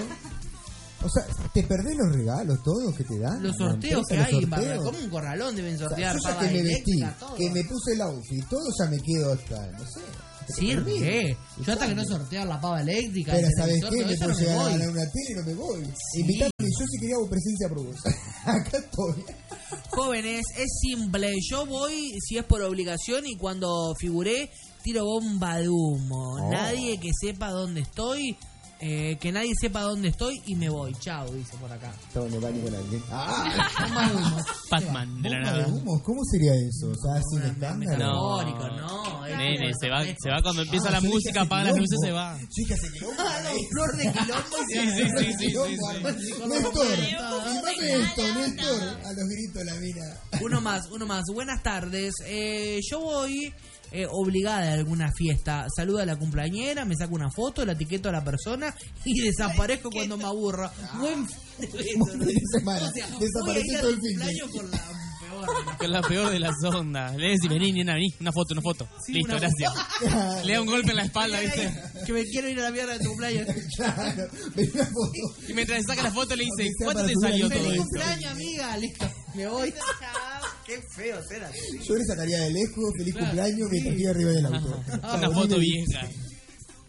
[SPEAKER 6] O sea, ¿te perdés los regalos todos que te dan?
[SPEAKER 3] Los
[SPEAKER 6] La
[SPEAKER 3] sorteos que
[SPEAKER 6] empresa,
[SPEAKER 3] hay,
[SPEAKER 6] los
[SPEAKER 3] en Barra-
[SPEAKER 6] sorteos.
[SPEAKER 3] como un corralón deben
[SPEAKER 6] O sea,
[SPEAKER 3] sortear.
[SPEAKER 6] yo ya
[SPEAKER 3] pava
[SPEAKER 6] que me vestí,
[SPEAKER 3] eléctrica, todo.
[SPEAKER 6] que me puse el outfit, todo ya me quedo hasta, no sé. hasta
[SPEAKER 3] Sí,
[SPEAKER 6] que termine.
[SPEAKER 3] re. Yo hasta que no
[SPEAKER 6] Exacto.
[SPEAKER 3] sortean la pava eléctrica.
[SPEAKER 6] Pero
[SPEAKER 3] el
[SPEAKER 6] ¿sabes
[SPEAKER 3] televisor,
[SPEAKER 6] qué?
[SPEAKER 3] todo
[SPEAKER 6] Me
[SPEAKER 3] eso,
[SPEAKER 6] puedo
[SPEAKER 3] no me
[SPEAKER 6] llegar a
[SPEAKER 3] voy.
[SPEAKER 6] ganar una tele y no me voy. Invítame, yo sí quería hago presencia por vos. Acá estoy.
[SPEAKER 3] Jóvenes, es simple. Yo voy si es por obligación y cuando figuré tiro bomba de humo.
[SPEAKER 6] Oh.
[SPEAKER 3] Nadie que sepa dónde estoy, eh, que nadie sepa dónde estoy y me voy. Chao, dice por acá.
[SPEAKER 6] Estaba en el baño con alguien. ¡Ah!
[SPEAKER 3] Bomba de humo.
[SPEAKER 4] Pac-Man de la
[SPEAKER 6] ¿Bomba de
[SPEAKER 4] nada.
[SPEAKER 6] humo? ¿Cómo sería eso? O sea, sin escándalo.
[SPEAKER 3] Metafórico, no. es
[SPEAKER 4] Nene,
[SPEAKER 3] como
[SPEAKER 4] se va,
[SPEAKER 3] refresco.
[SPEAKER 4] se va cuando empieza
[SPEAKER 6] Ah,
[SPEAKER 4] la
[SPEAKER 6] yo dije
[SPEAKER 4] música,
[SPEAKER 6] hace
[SPEAKER 4] apaga las
[SPEAKER 6] quilombo.
[SPEAKER 4] luces, se va.
[SPEAKER 6] Chica, se quilombo.
[SPEAKER 3] Ah, no, flor de quilombo.
[SPEAKER 4] Sí, sí, sí, sí, sí, sí.
[SPEAKER 6] Néstor, filmame esto, Néstor. A los gritos la mina.
[SPEAKER 3] Uno más, uno más. Buenas tardes. Eh, yo voy eh, obligada a alguna fiesta. Saludo a la cumpleañera, me saco una foto, la etiqueto a la persona y desaparezco cuando me aburro. Buen fin
[SPEAKER 6] Buen fin de semana. Desaparece todo el fin de-
[SPEAKER 3] cumpleaños con la peor.
[SPEAKER 4] Con la peor de las ondas. Le decís, vení, nena, vení, una foto, una foto.
[SPEAKER 3] Sí,
[SPEAKER 4] Listo,
[SPEAKER 3] una
[SPEAKER 4] gracias.
[SPEAKER 6] Claro,
[SPEAKER 4] Le da un golpe en la espalda, ¿viste?
[SPEAKER 3] Que me quiero ir a la mierda de tu cumpleaños.
[SPEAKER 6] claro. Ven una foto.
[SPEAKER 4] Y mientras le saca la foto le dice,
[SPEAKER 6] Aunque sea
[SPEAKER 4] ¿cuánto
[SPEAKER 6] para
[SPEAKER 4] te
[SPEAKER 6] subir
[SPEAKER 4] salió
[SPEAKER 6] al
[SPEAKER 4] todo
[SPEAKER 3] Feliz
[SPEAKER 4] esto?
[SPEAKER 3] cumpleaños, amiga. Listo. Me voy. Chao. Qué feo ser así.
[SPEAKER 6] Yo le sacaría de lejos, feliz cumpleaños, mientras estoy arriba del auto.
[SPEAKER 4] Una foto vieja.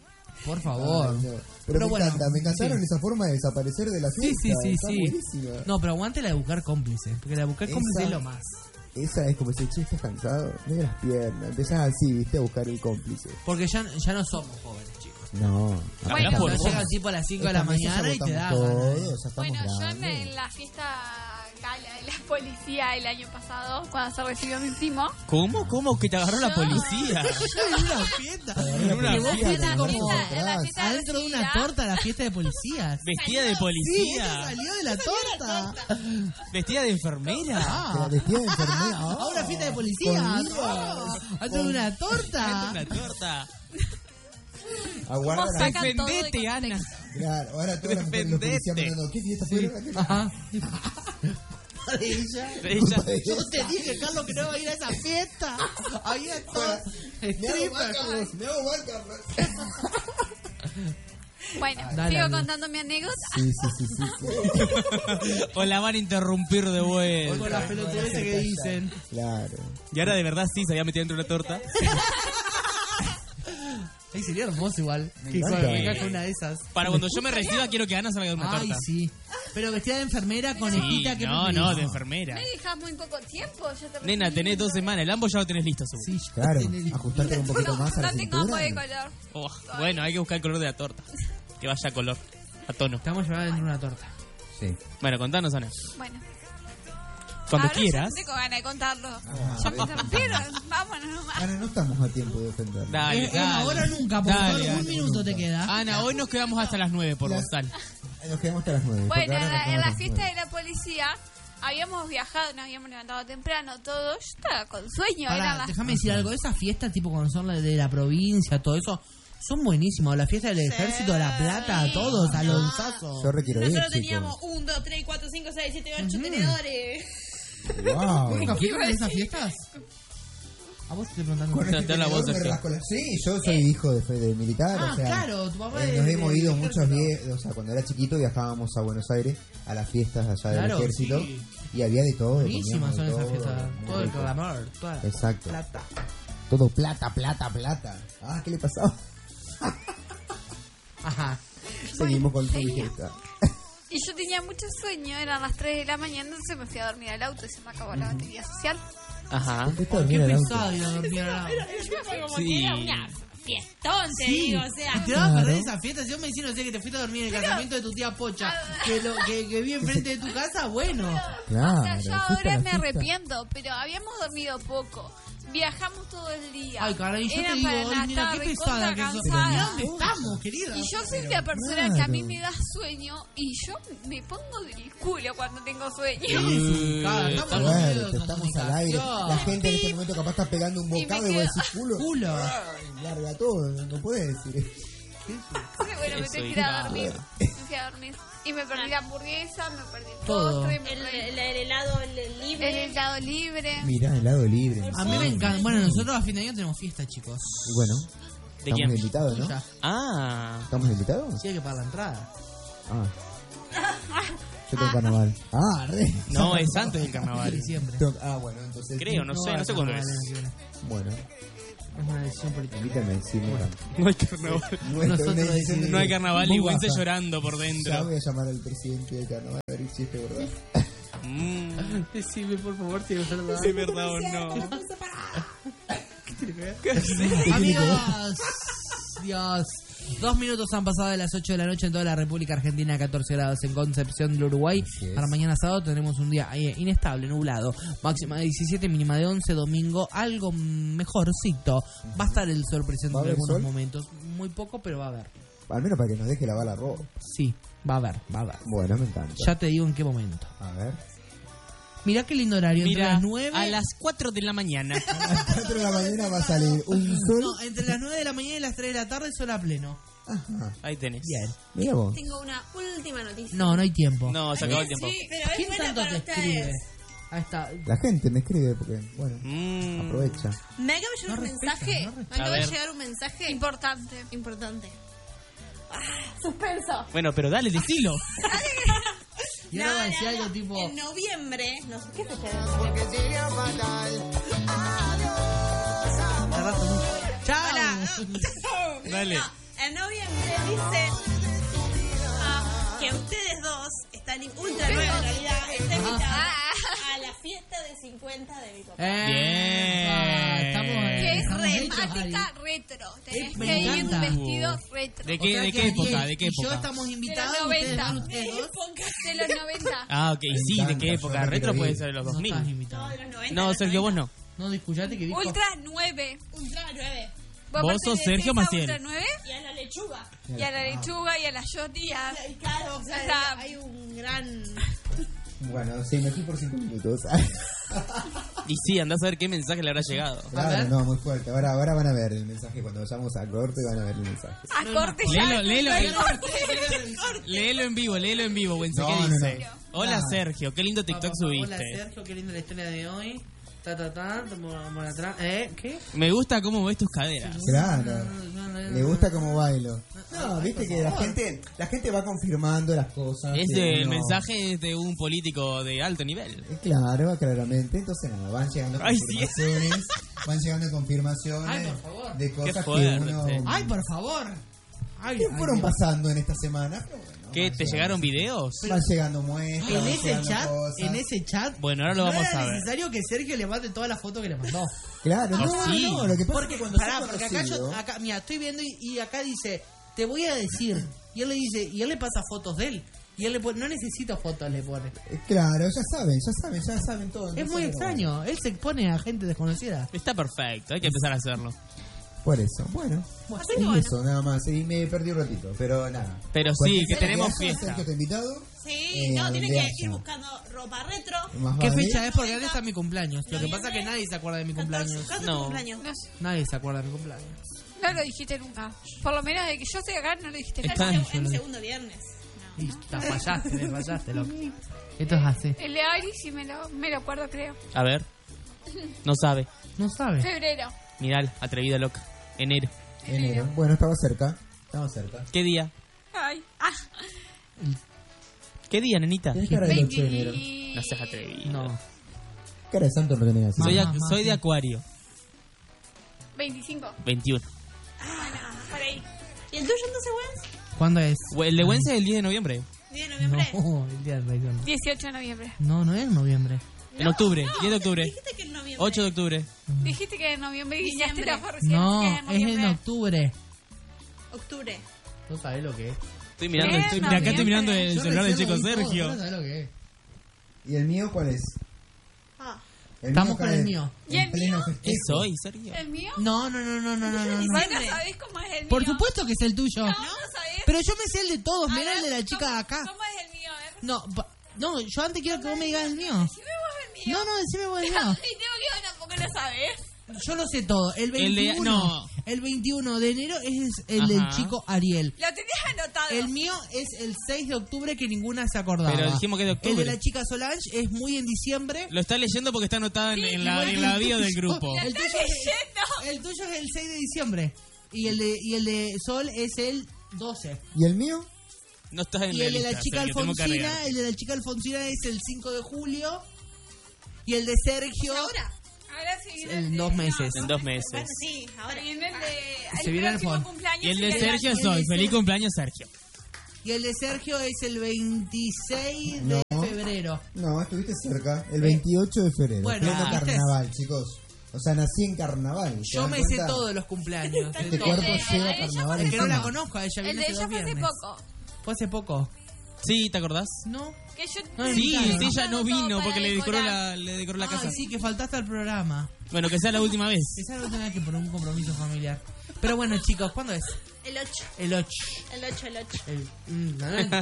[SPEAKER 3] por favor.
[SPEAKER 6] Ay, no. Pero,
[SPEAKER 3] Pero
[SPEAKER 6] me
[SPEAKER 3] bueno,
[SPEAKER 6] encanta, me encantaron
[SPEAKER 3] sí.
[SPEAKER 6] esa forma de desaparecer de la
[SPEAKER 3] Sí,
[SPEAKER 6] fiesta.
[SPEAKER 3] sí, sí,
[SPEAKER 6] está
[SPEAKER 3] sí.
[SPEAKER 6] buenísima.
[SPEAKER 3] No, pero aguante la de buscar cómplices, porque la de buscar
[SPEAKER 6] Esa-
[SPEAKER 3] cómplices es lo más.
[SPEAKER 6] Esa es como si, che, estás cansado, mira las piernas, empezás así, viste, a buscar el cómplice.
[SPEAKER 3] Porque ya, ya no somos jóvenes, chicos.
[SPEAKER 6] No,
[SPEAKER 5] Bueno,
[SPEAKER 3] Ya
[SPEAKER 4] por vos.
[SPEAKER 3] llegan tipo a las cinco de la
[SPEAKER 6] esta mesa ya
[SPEAKER 3] mañana y te
[SPEAKER 6] votamos
[SPEAKER 3] da
[SPEAKER 6] todo,
[SPEAKER 3] ganas.
[SPEAKER 6] ya estamos
[SPEAKER 5] Bueno, yo en,
[SPEAKER 6] grandes.
[SPEAKER 5] en la fiesta gala de la policía el año pasado, cuando se recibió mi primo,
[SPEAKER 4] ¿Cómo? ¿Cómo que te agarró la
[SPEAKER 5] Yo-
[SPEAKER 4] policía?
[SPEAKER 3] En una fiesta.
[SPEAKER 6] En
[SPEAKER 4] una
[SPEAKER 3] Que vos
[SPEAKER 4] fiesta,
[SPEAKER 3] fuiste
[SPEAKER 5] en la
[SPEAKER 3] como
[SPEAKER 5] fiesta, en la fiesta
[SPEAKER 3] adentro de una
[SPEAKER 5] recibida,
[SPEAKER 3] torta a la fiesta de policías.
[SPEAKER 4] Vestida de
[SPEAKER 3] Sí,
[SPEAKER 4] policía.
[SPEAKER 3] ella salió de la torta.
[SPEAKER 4] Vestida de enfermera.
[SPEAKER 3] Ah,
[SPEAKER 6] Vestida de enfermera.
[SPEAKER 3] a una fiesta de policías.
[SPEAKER 6] Con
[SPEAKER 3] Ah, adentro de una torta.
[SPEAKER 4] Una torta.
[SPEAKER 6] Aguarda
[SPEAKER 5] ¿Cómo
[SPEAKER 6] la...
[SPEAKER 5] sacan todo de
[SPEAKER 4] Defendete, Ana.
[SPEAKER 5] contexto?
[SPEAKER 6] Claro, ahora todos los policías
[SPEAKER 4] Defendete.
[SPEAKER 6] mandando, ¿qué fiesta fue?
[SPEAKER 3] Ajá. De ella.
[SPEAKER 4] Ella.
[SPEAKER 3] Yo te dije, Carlos, que no iba a ir a esa fiesta. Había todo.
[SPEAKER 6] Me hago mal, Carlos, me hago mal, Carlos.
[SPEAKER 5] Bueno,
[SPEAKER 3] Dale,
[SPEAKER 5] sigo
[SPEAKER 3] amigo.
[SPEAKER 5] contando mi anécdota.
[SPEAKER 6] Sí, sí, sí, sí. sí.
[SPEAKER 4] O la van a interrumpir de
[SPEAKER 3] Con
[SPEAKER 4] vuelta.
[SPEAKER 3] las pelotudeces que dicen.
[SPEAKER 6] Claro.
[SPEAKER 4] Y ahora de verdad sí se había metido dentro de una torta.
[SPEAKER 3] Ay, sería hermoso igual. Que
[SPEAKER 6] encanta.
[SPEAKER 3] con- venga con una de esas.
[SPEAKER 4] Para cuando yo me reciba quiero que Ana salga de una
[SPEAKER 3] Ay,
[SPEAKER 4] torta.
[SPEAKER 3] sí. Pero vestida de enfermera,
[SPEAKER 4] Sí,
[SPEAKER 3] conejita, que
[SPEAKER 4] no, no, de enfermera.
[SPEAKER 5] Me dejas muy poco tiempo. Yo te
[SPEAKER 4] Nena,
[SPEAKER 5] recibí.
[SPEAKER 4] tenés dos semanas. El ambos ya lo tenés listo, seguro.
[SPEAKER 3] Sí, ya
[SPEAKER 6] Claro,
[SPEAKER 3] tenés-
[SPEAKER 6] ajustarte un poquito
[SPEAKER 5] No,
[SPEAKER 6] más a la
[SPEAKER 5] no tengo
[SPEAKER 6] cintura.
[SPEAKER 5] agua de color.
[SPEAKER 4] Oh, bueno, hay que buscar el color de la torta. Que vaya a color, a tono.
[SPEAKER 3] Estamos llevando dentro de una torta.
[SPEAKER 6] Sí.
[SPEAKER 4] Bueno, contanos, Ana.
[SPEAKER 5] Bueno,
[SPEAKER 4] Cuando
[SPEAKER 5] ahora
[SPEAKER 4] quieras.
[SPEAKER 5] yo tengo ganas de contarlo.
[SPEAKER 6] Ajá.
[SPEAKER 5] Ya me interrumpieron. Vámonos nomás.
[SPEAKER 6] Ana, no estamos a tiempo de ofenderla.
[SPEAKER 4] Dale,
[SPEAKER 3] Es- es
[SPEAKER 4] dale.
[SPEAKER 3] ahora o nunca, por
[SPEAKER 4] Dale,
[SPEAKER 3] favor, un
[SPEAKER 4] Ana.
[SPEAKER 3] minuto te queda.
[SPEAKER 4] Ana, hoy nos quedamos hasta las nueve por
[SPEAKER 6] Ya.
[SPEAKER 4] Gonzalo.
[SPEAKER 6] Nos quedamos hasta las nueve. porque
[SPEAKER 5] Bueno, en
[SPEAKER 6] ahora
[SPEAKER 5] la,
[SPEAKER 6] nos
[SPEAKER 5] en la
[SPEAKER 6] quedamos
[SPEAKER 5] fiesta
[SPEAKER 6] a
[SPEAKER 5] de
[SPEAKER 6] las
[SPEAKER 5] la policía habíamos viajado, nos habíamos levantado temprano, todo. Yo estaba con sueño.
[SPEAKER 3] Pará,
[SPEAKER 5] Eran las...
[SPEAKER 3] déjame decir algo. Esas fiestas, tipo cuando son la de la provincia, todo eso, son buenísimos. La fiesta del ejército, la plata, a todos, a Lonzazo.
[SPEAKER 6] nueve. Yo requiero ir,
[SPEAKER 1] Nosotros
[SPEAKER 6] chicos.
[SPEAKER 1] teníamos un, dos, tres, cuatro, cinco, seis, siete, ocho tenedores.
[SPEAKER 6] Wow.
[SPEAKER 3] ¿Vos nunca fuiste a esas fiestas? A vos te estoy preguntando.
[SPEAKER 6] Con
[SPEAKER 4] Te
[SPEAKER 6] este
[SPEAKER 4] da la voz,
[SPEAKER 6] tenedor me
[SPEAKER 4] Sergio.
[SPEAKER 6] rasco la- Sí, yo soy hijo de, fe- de militar.
[SPEAKER 3] Ah,
[SPEAKER 6] o sea,
[SPEAKER 3] claro, tu papá
[SPEAKER 6] eh,
[SPEAKER 3] es
[SPEAKER 6] nos
[SPEAKER 3] de-
[SPEAKER 6] hemos
[SPEAKER 3] de
[SPEAKER 6] ido
[SPEAKER 3] ejército.
[SPEAKER 6] muchos días, o sea, cuando era chiquito viajábamos a Buenos Aires a las fiestas allá
[SPEAKER 3] Claro,
[SPEAKER 6] del ejército
[SPEAKER 3] sí.
[SPEAKER 6] y había de todo.
[SPEAKER 3] Buenísimas
[SPEAKER 6] comíamos
[SPEAKER 3] son
[SPEAKER 6] de
[SPEAKER 3] esas
[SPEAKER 6] todo,
[SPEAKER 3] fiestas.
[SPEAKER 6] muy
[SPEAKER 3] Todo el
[SPEAKER 6] rico.
[SPEAKER 3] clamor, toda la
[SPEAKER 6] Exacto.
[SPEAKER 3] plata.
[SPEAKER 6] Todo plata, plata, plata. Ah, ¿qué le pasó?
[SPEAKER 3] Ajá.
[SPEAKER 6] Seguimos con tu
[SPEAKER 5] tenía.
[SPEAKER 6] fiesta.
[SPEAKER 5] Y yo tenía mucho sueño, eran las tres de la mañana, entonces me fui a dormir al auto y se me acabó la batería social.
[SPEAKER 4] Ajá.
[SPEAKER 6] ¿Por qué te
[SPEAKER 3] Qué
[SPEAKER 6] dormía en el auto?
[SPEAKER 3] pesado ir a dormir al lado.
[SPEAKER 1] Como
[SPEAKER 4] Sí.
[SPEAKER 1] que era una fiestón, te
[SPEAKER 3] Sí,
[SPEAKER 1] digo, o sea.
[SPEAKER 3] y te vas a
[SPEAKER 6] Claro.
[SPEAKER 3] perder esa fiesta. Si vos me decís, no sé, que te fuiste a dormir en el casamiento de tu tía Pocha, que, lo, que, que vi enfrente de tu casa, bueno.
[SPEAKER 6] Claro.
[SPEAKER 5] O sea, yo
[SPEAKER 6] fuiste a
[SPEAKER 5] ahora
[SPEAKER 6] la
[SPEAKER 5] me
[SPEAKER 6] fiesta.
[SPEAKER 5] arrepiento, pero habíamos dormido poco. Viajamos todo el día.
[SPEAKER 3] Ay, caray, yo
[SPEAKER 5] Era
[SPEAKER 3] te digo,
[SPEAKER 5] para
[SPEAKER 3] ay,
[SPEAKER 5] la
[SPEAKER 3] mira, qué
[SPEAKER 5] tarde,
[SPEAKER 3] pesada que
[SPEAKER 5] contra
[SPEAKER 3] sos.
[SPEAKER 5] cansada.
[SPEAKER 3] Mirá dónde estamos, querida.
[SPEAKER 5] Y yo soy la persona que a mí
[SPEAKER 6] claro.
[SPEAKER 5] me da sueño y yo me pongo del culo cuando tengo sueño.
[SPEAKER 3] Sí, cara,
[SPEAKER 4] Eh,
[SPEAKER 3] estamos
[SPEAKER 4] estamos-
[SPEAKER 3] en medio de
[SPEAKER 6] Suerte, estamos al aire.
[SPEAKER 3] comunicación.
[SPEAKER 6] La gente en este momento capaz está pegando un
[SPEAKER 5] Y me
[SPEAKER 6] bocado y vos
[SPEAKER 5] quedo-
[SPEAKER 6] decís culo.
[SPEAKER 3] Culo.
[SPEAKER 6] Ay, larga todo, no puedes decir eso.
[SPEAKER 5] Bueno, me
[SPEAKER 4] Eso,
[SPEAKER 5] tengo que ir a
[SPEAKER 4] hija.
[SPEAKER 5] dormir. Me fui a dormir. Y me perdí la hamburguesa, me perdí el
[SPEAKER 3] Todo.
[SPEAKER 5] postre, me
[SPEAKER 1] El,
[SPEAKER 5] perdí
[SPEAKER 1] el, el helado el
[SPEAKER 5] el
[SPEAKER 1] libre.
[SPEAKER 5] helado libre.
[SPEAKER 6] Mirá, helado libre.
[SPEAKER 3] A mí me encanta. Bueno, nosotros a fin de año tenemos fiesta, chicos.
[SPEAKER 6] Y bueno,
[SPEAKER 4] ¿De
[SPEAKER 6] estamos
[SPEAKER 4] quién?
[SPEAKER 6] invitados, ¿no?
[SPEAKER 3] Ya.
[SPEAKER 4] Ah.
[SPEAKER 6] ¿Estamos invitados?
[SPEAKER 3] Sí, hay que pagar la entrada.
[SPEAKER 6] Ah. Yo tengo carnaval. Ah, re.
[SPEAKER 4] No, es antes del
[SPEAKER 3] De
[SPEAKER 4] carnaval.
[SPEAKER 3] diciembre.
[SPEAKER 6] Tengo- Ah, bueno, entonces.
[SPEAKER 4] Creo, no sé,
[SPEAKER 3] va
[SPEAKER 4] no sé
[SPEAKER 3] a
[SPEAKER 4] cuándo
[SPEAKER 3] carnaval
[SPEAKER 4] es.
[SPEAKER 3] el año que viene.
[SPEAKER 6] Bueno,
[SPEAKER 3] Es una decisión política.
[SPEAKER 6] invítame, sí, me encanta.
[SPEAKER 4] No hay carnaval.
[SPEAKER 6] Bueno,
[SPEAKER 3] Nosotros
[SPEAKER 6] una decisión
[SPEAKER 3] decidimos.
[SPEAKER 6] de-
[SPEAKER 4] No hay carnaval y
[SPEAKER 6] Vos
[SPEAKER 4] Wences
[SPEAKER 6] baja.
[SPEAKER 4] llorando por
[SPEAKER 6] Ya
[SPEAKER 4] dentro.
[SPEAKER 6] voy a llamar al presidente del carnaval a ver si es verdad.
[SPEAKER 4] Mm.
[SPEAKER 3] Decime, por favor, si es verdad.
[SPEAKER 4] ¿Es verdad o no?
[SPEAKER 3] Amigos, Dios. Dos minutos han pasado de las ocho de la noche en toda la República Argentina, catorce grados en Concepción del Uruguay.
[SPEAKER 6] Así es.
[SPEAKER 3] Para mañana sábado tendremos un día eh, inestable, nublado. Máxima de diecisiete, mínima de once. Domingo algo mejorcito. Va a estar el sol presente
[SPEAKER 6] ¿Va a
[SPEAKER 3] en
[SPEAKER 6] haber
[SPEAKER 3] algunos
[SPEAKER 6] sol?
[SPEAKER 3] momentos. Muy poco, pero va a haber.
[SPEAKER 6] Al menos para que nos deje lavar la ropa.
[SPEAKER 3] Sí, va a haber, va a haber.
[SPEAKER 6] Bueno, me encanta.
[SPEAKER 3] Ya te digo en qué momento.
[SPEAKER 6] A ver.
[SPEAKER 3] Mirá qué lindo horario. Entre
[SPEAKER 4] Mira,
[SPEAKER 3] las nueve...
[SPEAKER 4] a las cuatro de la mañana.
[SPEAKER 6] A las cuatro de la mañana va a salir un sol.
[SPEAKER 3] No, entre las nueve de la mañana y las tres de la tarde, sol a pleno.
[SPEAKER 6] Ajá.
[SPEAKER 4] Ahí tenés.
[SPEAKER 3] Bien.
[SPEAKER 6] Mira vos.
[SPEAKER 1] Tengo una última noticia.
[SPEAKER 3] No, no hay tiempo.
[SPEAKER 4] No, se acabó el tiempo.
[SPEAKER 1] Sí, pero es
[SPEAKER 3] ¿Quién
[SPEAKER 1] buena
[SPEAKER 3] tanto
[SPEAKER 1] para
[SPEAKER 3] te
[SPEAKER 1] ustedes.
[SPEAKER 3] escribe? Ahí está.
[SPEAKER 6] La gente me escribe porque, bueno,
[SPEAKER 4] Mm.
[SPEAKER 6] aprovecha.
[SPEAKER 1] Me acaba de llegar
[SPEAKER 3] No
[SPEAKER 1] un
[SPEAKER 3] respeta,
[SPEAKER 1] mensaje.
[SPEAKER 3] no
[SPEAKER 1] me
[SPEAKER 3] respeta.
[SPEAKER 1] acaba
[SPEAKER 4] A
[SPEAKER 1] de
[SPEAKER 4] ver.
[SPEAKER 1] llegar un mensaje
[SPEAKER 5] Importante.
[SPEAKER 1] importante.
[SPEAKER 5] Suspenso.
[SPEAKER 4] Bueno, pero dale, decilo.
[SPEAKER 3] Y ahora va a decir algo tipo...
[SPEAKER 1] En noviembre, no sé qué fecha
[SPEAKER 3] Tardaste mucho. ¡Chao!
[SPEAKER 1] Hola.
[SPEAKER 4] Dale.
[SPEAKER 1] No, En noviembre dice ah, que ustedes dos están ultra nuevos en realidad. Está invitada a la fiesta de cincuenta de mi papá.
[SPEAKER 3] Eh,
[SPEAKER 4] Bien.
[SPEAKER 3] ah, estamos,
[SPEAKER 5] Que es
[SPEAKER 3] estamos hechos,
[SPEAKER 5] temática
[SPEAKER 3] Ari.
[SPEAKER 5] retro. Tenés
[SPEAKER 3] Eh, me
[SPEAKER 5] que ir
[SPEAKER 3] encanta.
[SPEAKER 5] vestido retro.
[SPEAKER 4] ¿De
[SPEAKER 3] O
[SPEAKER 4] qué,
[SPEAKER 3] sea
[SPEAKER 4] de
[SPEAKER 3] que
[SPEAKER 4] qué época?
[SPEAKER 3] Ariel
[SPEAKER 4] ¿De qué
[SPEAKER 3] y yo
[SPEAKER 4] época?
[SPEAKER 3] estamos invitados.
[SPEAKER 5] De los
[SPEAKER 3] Ustedes
[SPEAKER 5] noventa.
[SPEAKER 3] van ustedes dos.
[SPEAKER 5] De los noventa.
[SPEAKER 4] Ah, ok,
[SPEAKER 6] Me
[SPEAKER 4] sí, ¿de
[SPEAKER 6] encanta,
[SPEAKER 4] qué
[SPEAKER 6] yo
[SPEAKER 4] época?
[SPEAKER 6] me
[SPEAKER 4] Retro
[SPEAKER 6] quiero
[SPEAKER 4] puede
[SPEAKER 6] ir.
[SPEAKER 4] ser de los
[SPEAKER 3] No
[SPEAKER 4] dos mil.
[SPEAKER 3] estás invitado.
[SPEAKER 1] No, de los noventa.
[SPEAKER 4] No,
[SPEAKER 1] de los
[SPEAKER 4] Sergio, vos
[SPEAKER 1] noventa.
[SPEAKER 4] no.
[SPEAKER 3] No, escuchate que dijo.
[SPEAKER 5] Ultra nueve.
[SPEAKER 1] Ultra nueve.
[SPEAKER 5] ¿Vos
[SPEAKER 4] Vos sos
[SPEAKER 5] pertenecés
[SPEAKER 4] Sergio
[SPEAKER 5] a
[SPEAKER 4] Maciel.
[SPEAKER 5] Ultra nueve?
[SPEAKER 1] Y a la lechuga.
[SPEAKER 5] Y a la lechuga y a la yoti. y a-
[SPEAKER 1] Y claro, o sea,
[SPEAKER 5] O sea,
[SPEAKER 1] hay un gran...
[SPEAKER 6] Bueno, sí, me fui por cinco minutos.
[SPEAKER 4] Y sí, andás a ver qué mensaje le habrá llegado.
[SPEAKER 6] Claro, no, muy fuerte. Ahora, ahora van a ver el mensaje. Cuando vayamos a corte van a ver el mensaje.
[SPEAKER 5] A corte ya.
[SPEAKER 4] Léelo, léelo,
[SPEAKER 5] no hay
[SPEAKER 4] léelo.
[SPEAKER 5] corte.
[SPEAKER 4] Léelo en vivo, léelo en vivo, Wense.
[SPEAKER 6] No,
[SPEAKER 4] ¿Qué
[SPEAKER 6] no,
[SPEAKER 4] dice?
[SPEAKER 6] no.
[SPEAKER 4] Hola,
[SPEAKER 6] Ah.
[SPEAKER 4] Sergio, qué lindo
[SPEAKER 3] Pa,
[SPEAKER 4] TikTok
[SPEAKER 3] pa, pa, Hola
[SPEAKER 4] subiste.
[SPEAKER 3] Sergio, qué linda la historia de hoy. Ta, ta, ta, por, por atrás. ¿Eh? ¿Qué?
[SPEAKER 4] Me gusta cómo ves tus caderas.
[SPEAKER 6] Claro. Le gusta cómo bailo. No, viste que la gente, la gente va confirmando las cosas.
[SPEAKER 4] Es
[SPEAKER 6] que
[SPEAKER 4] de, el
[SPEAKER 6] uno-
[SPEAKER 4] mensaje es de un político de alto nivel.
[SPEAKER 6] Eh, Claro, claramente. Entonces, nada, van llegando
[SPEAKER 4] Ay, sí.
[SPEAKER 6] confirmaciones. Van llegando confirmaciones
[SPEAKER 3] Ay, por favor.
[SPEAKER 6] de cosas que
[SPEAKER 4] fuerte.
[SPEAKER 6] uno.
[SPEAKER 3] Ay, por favor. Ay,
[SPEAKER 6] ¿Qué
[SPEAKER 3] ay,
[SPEAKER 6] fueron
[SPEAKER 3] Dios.
[SPEAKER 6] pasando en esta semana? Pero bueno,
[SPEAKER 4] ¿Qué?
[SPEAKER 6] van
[SPEAKER 4] ¿Te
[SPEAKER 6] llegando-
[SPEAKER 4] llegaron videos?
[SPEAKER 6] Van llegando muestras.
[SPEAKER 3] En
[SPEAKER 6] van
[SPEAKER 3] ese
[SPEAKER 6] llegando
[SPEAKER 3] chat,
[SPEAKER 6] cosas.
[SPEAKER 3] en ese chat,
[SPEAKER 4] Bueno, ahora lo
[SPEAKER 3] no
[SPEAKER 4] vamos
[SPEAKER 3] era
[SPEAKER 4] a ver.
[SPEAKER 3] necesario que Sergio le mande todas las fotos que le mandó.
[SPEAKER 6] Claro, no,
[SPEAKER 4] Oh, sí.
[SPEAKER 6] no, lo que pasa
[SPEAKER 3] Porque,
[SPEAKER 6] es que cuando
[SPEAKER 3] pará,
[SPEAKER 6] sos
[SPEAKER 3] porque acá yo,
[SPEAKER 6] conocido-
[SPEAKER 3] acá, mira, estoy viendo y, y acá dice, te voy a decir. Y él le dice, y él le pasa fotos de él. Y él le pone, no necesito fotos, le pone.
[SPEAKER 6] Eh, Claro, ya saben, ya saben, ya saben todo.
[SPEAKER 3] Es
[SPEAKER 6] entonces,
[SPEAKER 3] muy
[SPEAKER 6] bueno,
[SPEAKER 3] extraño. Él se expone a gente desconocida.
[SPEAKER 4] Está perfecto, hay que empezar a hacerlo.
[SPEAKER 6] Por eso, bueno.
[SPEAKER 1] Así
[SPEAKER 6] Y
[SPEAKER 1] que bueno.
[SPEAKER 6] eso, nada más. Y me perdí un ratito, pero nada.
[SPEAKER 4] Pero sí,
[SPEAKER 6] Cualquier
[SPEAKER 4] que
[SPEAKER 6] cosa
[SPEAKER 4] tenemos
[SPEAKER 6] hagas,
[SPEAKER 4] fiesta.
[SPEAKER 6] Sergio, te he invitado.
[SPEAKER 1] Sí,
[SPEAKER 6] Eh,
[SPEAKER 1] no,
[SPEAKER 6] ¿a
[SPEAKER 1] tienen
[SPEAKER 6] dónde
[SPEAKER 1] que
[SPEAKER 6] haya?
[SPEAKER 1] ir buscando ropa retro.
[SPEAKER 6] Más
[SPEAKER 3] ¿Qué
[SPEAKER 6] vale.
[SPEAKER 3] fecha es? Porque ahora está mi cumpleaños. Lo que pasa es que nadie se acuerda de mi
[SPEAKER 1] catorce,
[SPEAKER 3] cumpleaños.
[SPEAKER 1] ¿cuándo es
[SPEAKER 4] No.
[SPEAKER 1] tu cumpleaños?
[SPEAKER 5] No, sé,
[SPEAKER 3] Nadie se acuerda de mi cumpleaños.
[SPEAKER 5] no lo dijiste nunca. Por lo menos de que yo estoy acá no lo dijiste
[SPEAKER 4] Está-
[SPEAKER 5] nunca.
[SPEAKER 1] Es el segundo viernes.
[SPEAKER 3] Y te fallaste, te fallaste, loco. Esto es así.
[SPEAKER 5] El de Ari sí me lo, me lo acuerdo, creo.
[SPEAKER 4] A ver. No sabe.
[SPEAKER 3] No sabes.
[SPEAKER 5] Febrero.
[SPEAKER 4] Mirá, atrevida loca. Enero.
[SPEAKER 6] Enero. Bueno, estaba cerca. Estaba cerca.
[SPEAKER 4] ¿Qué día?
[SPEAKER 5] Ay. Ah.
[SPEAKER 4] ¿Qué día, nenita?
[SPEAKER 6] Tenés cara del ocho de enero.
[SPEAKER 5] veinti...
[SPEAKER 4] No seas atrevida.
[SPEAKER 3] No.
[SPEAKER 6] Cara de santo no tenías.
[SPEAKER 4] Soy,
[SPEAKER 3] Más,
[SPEAKER 4] a-
[SPEAKER 3] más,
[SPEAKER 4] soy
[SPEAKER 3] más.
[SPEAKER 4] de Acuario.
[SPEAKER 5] veinticinco.
[SPEAKER 4] veintiuno.
[SPEAKER 5] Bueno, por ahí.
[SPEAKER 1] ¿Y el tuyo entonces, Wens?
[SPEAKER 3] ¿Cuándo es?
[SPEAKER 4] El de Wense es el diez de noviembre.
[SPEAKER 1] diez de noviembre.
[SPEAKER 3] No, el día de traición.
[SPEAKER 5] dieciocho de noviembre.
[SPEAKER 3] No, no es en noviembre.
[SPEAKER 4] En octubre,
[SPEAKER 1] No,
[SPEAKER 4] diez de octubre.
[SPEAKER 1] Dijiste que en noviembre.
[SPEAKER 4] ocho de octubre.
[SPEAKER 5] Dijiste que en noviembre y ya te
[SPEAKER 1] Diciembre.
[SPEAKER 5] la fue recién.
[SPEAKER 3] No,
[SPEAKER 5] que
[SPEAKER 3] es en
[SPEAKER 5] noviembre.
[SPEAKER 3] octubre.
[SPEAKER 1] Octubre.
[SPEAKER 3] ¿Tú sabes lo que es?
[SPEAKER 4] Estoy mirando,
[SPEAKER 5] Eh,
[SPEAKER 4] estoy,
[SPEAKER 5] no,
[SPEAKER 4] mira, acá estoy
[SPEAKER 5] bien,
[SPEAKER 4] mirando
[SPEAKER 5] bien.
[SPEAKER 4] el
[SPEAKER 3] Yo
[SPEAKER 4] celular del
[SPEAKER 3] recién
[SPEAKER 4] chico
[SPEAKER 3] lo vi todo,
[SPEAKER 4] Sergio.
[SPEAKER 3] ¿no sabes lo que es?
[SPEAKER 6] ¿Y el mío cuál es?
[SPEAKER 1] Ah.
[SPEAKER 6] El
[SPEAKER 3] Estamos
[SPEAKER 6] mío
[SPEAKER 3] con
[SPEAKER 6] cae
[SPEAKER 3] el mío.
[SPEAKER 5] ¿Y
[SPEAKER 6] En
[SPEAKER 5] el
[SPEAKER 6] pleno
[SPEAKER 5] mío?
[SPEAKER 6] festejo.
[SPEAKER 4] ¿Es hoy, Sergio?
[SPEAKER 5] ¿El mío?
[SPEAKER 3] No, no, no, no, no, no, no. no.
[SPEAKER 5] Bueno, ¿sabés cómo es el mío?
[SPEAKER 3] Por supuesto que es el tuyo.
[SPEAKER 5] No, no sabés.
[SPEAKER 3] Pero yo me sé el de todos.
[SPEAKER 5] A
[SPEAKER 3] Mirá
[SPEAKER 5] ver,
[SPEAKER 3] el de la chica de
[SPEAKER 5] ¿cómo-
[SPEAKER 3] acá.
[SPEAKER 5] ¿Cómo es el mío? A ver.
[SPEAKER 3] No, pa- no, yo antes quiero que vos me digas el mío.
[SPEAKER 5] Decime vos el mío.
[SPEAKER 3] No, no, decime vos el mío.
[SPEAKER 5] Y tengo que ver tampoco lo sabés.
[SPEAKER 3] Yo lo sé todo. El
[SPEAKER 4] El de-
[SPEAKER 3] veintiuno,
[SPEAKER 4] no.
[SPEAKER 3] el veintiuno de enero es el del
[SPEAKER 4] Ajá.
[SPEAKER 3] chico Ariel.
[SPEAKER 5] Lo tenías anotado.
[SPEAKER 3] El mío es el seis de octubre que ninguna se acordaba.
[SPEAKER 4] Pero dijimos que es de octubre.
[SPEAKER 3] El de la chica Solange es muy en diciembre.
[SPEAKER 4] Lo está leyendo porque está anotado en,
[SPEAKER 5] Sí,
[SPEAKER 4] en la,
[SPEAKER 3] Igual
[SPEAKER 4] en
[SPEAKER 3] que
[SPEAKER 4] la
[SPEAKER 3] el
[SPEAKER 4] bio del
[SPEAKER 3] tuyo.
[SPEAKER 4] grupo.
[SPEAKER 3] El tuyo, es, el tuyo es el seis de diciembre. Y el de, y el de Sol es el doce.
[SPEAKER 6] ¿Y el mío?
[SPEAKER 4] No estás en
[SPEAKER 3] Y
[SPEAKER 4] la
[SPEAKER 3] el de la
[SPEAKER 4] lista,
[SPEAKER 3] chica
[SPEAKER 4] Sergio, tengo que
[SPEAKER 3] Alfonsina,
[SPEAKER 4] agregar.
[SPEAKER 3] el de la chica Alfonsina es el cinco de julio. Y el de Sergio
[SPEAKER 1] Ahora.
[SPEAKER 5] Ahora sí. viene
[SPEAKER 3] en
[SPEAKER 5] el de-
[SPEAKER 3] dos meses.
[SPEAKER 4] En dos meses.
[SPEAKER 1] Bueno, sí, ahora.
[SPEAKER 5] Viene el de.
[SPEAKER 3] Se viene el
[SPEAKER 5] próximo
[SPEAKER 3] phone.
[SPEAKER 5] cumpleaños
[SPEAKER 4] Y el de
[SPEAKER 5] sería
[SPEAKER 4] Sergio
[SPEAKER 5] el-
[SPEAKER 4] es hoy.
[SPEAKER 3] el de
[SPEAKER 4] Feliz
[SPEAKER 3] Ser-
[SPEAKER 4] cumpleaños, Sergio.
[SPEAKER 3] Y el de Sergio es el veintiséis de
[SPEAKER 6] No.
[SPEAKER 3] febrero.
[SPEAKER 6] No, estuviste cerca. El veintiocho de febrero.
[SPEAKER 3] Bueno,
[SPEAKER 6] pleno
[SPEAKER 3] ¿viste?
[SPEAKER 6] carnaval, chicos. O sea, nací en carnaval. ¿se
[SPEAKER 3] Yo
[SPEAKER 6] dan
[SPEAKER 3] me sé
[SPEAKER 6] cuenta?
[SPEAKER 3] todo de los cumpleaños. de
[SPEAKER 6] Este
[SPEAKER 3] todo.
[SPEAKER 6] cuerpo
[SPEAKER 5] El de-
[SPEAKER 6] lleva
[SPEAKER 5] el de ella
[SPEAKER 6] carnaval
[SPEAKER 5] fue
[SPEAKER 3] Es que no la
[SPEAKER 6] encima.
[SPEAKER 3] conozco a ella,
[SPEAKER 5] El
[SPEAKER 3] viene
[SPEAKER 5] de
[SPEAKER 3] hace
[SPEAKER 5] ella
[SPEAKER 3] dos
[SPEAKER 5] fue hace
[SPEAKER 3] viernes.
[SPEAKER 5] poco.
[SPEAKER 3] Fue hace poco.
[SPEAKER 4] Sí, ¿te acordás?
[SPEAKER 3] ¿No?
[SPEAKER 5] Que yo.
[SPEAKER 3] No,
[SPEAKER 4] Sí,
[SPEAKER 3] claro.
[SPEAKER 4] sí, ella no vino porque le decoró
[SPEAKER 5] decorar.
[SPEAKER 4] la, le decoró la
[SPEAKER 3] Ay,
[SPEAKER 4] casa.
[SPEAKER 3] sí, que faltaste al programa.
[SPEAKER 4] Bueno, que sea la última vez.
[SPEAKER 3] Esa no tiene que por un compromiso familiar. Pero bueno, chicos, ¿cuándo es?
[SPEAKER 1] El ocho.
[SPEAKER 3] El ocho.
[SPEAKER 1] El ocho, el ocho.
[SPEAKER 3] El, mm, ¿no?
[SPEAKER 1] El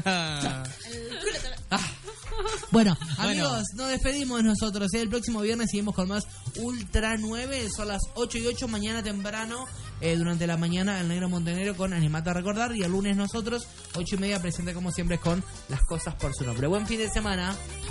[SPEAKER 1] culo te-
[SPEAKER 3] Ah. Bueno,
[SPEAKER 4] Bueno.
[SPEAKER 3] amigos, nos despedimos de nosotros. ¿eh? El próximo viernes seguimos con más Ultra nueve. Son las ocho y ocho mañana temprano. Eh, durante la mañana el Negro Montenegro con Animate a Recordar. Y el lunes nosotros, ocho y media, presente como siempre con Las Cosas por su Nombre. Buen fin de semana.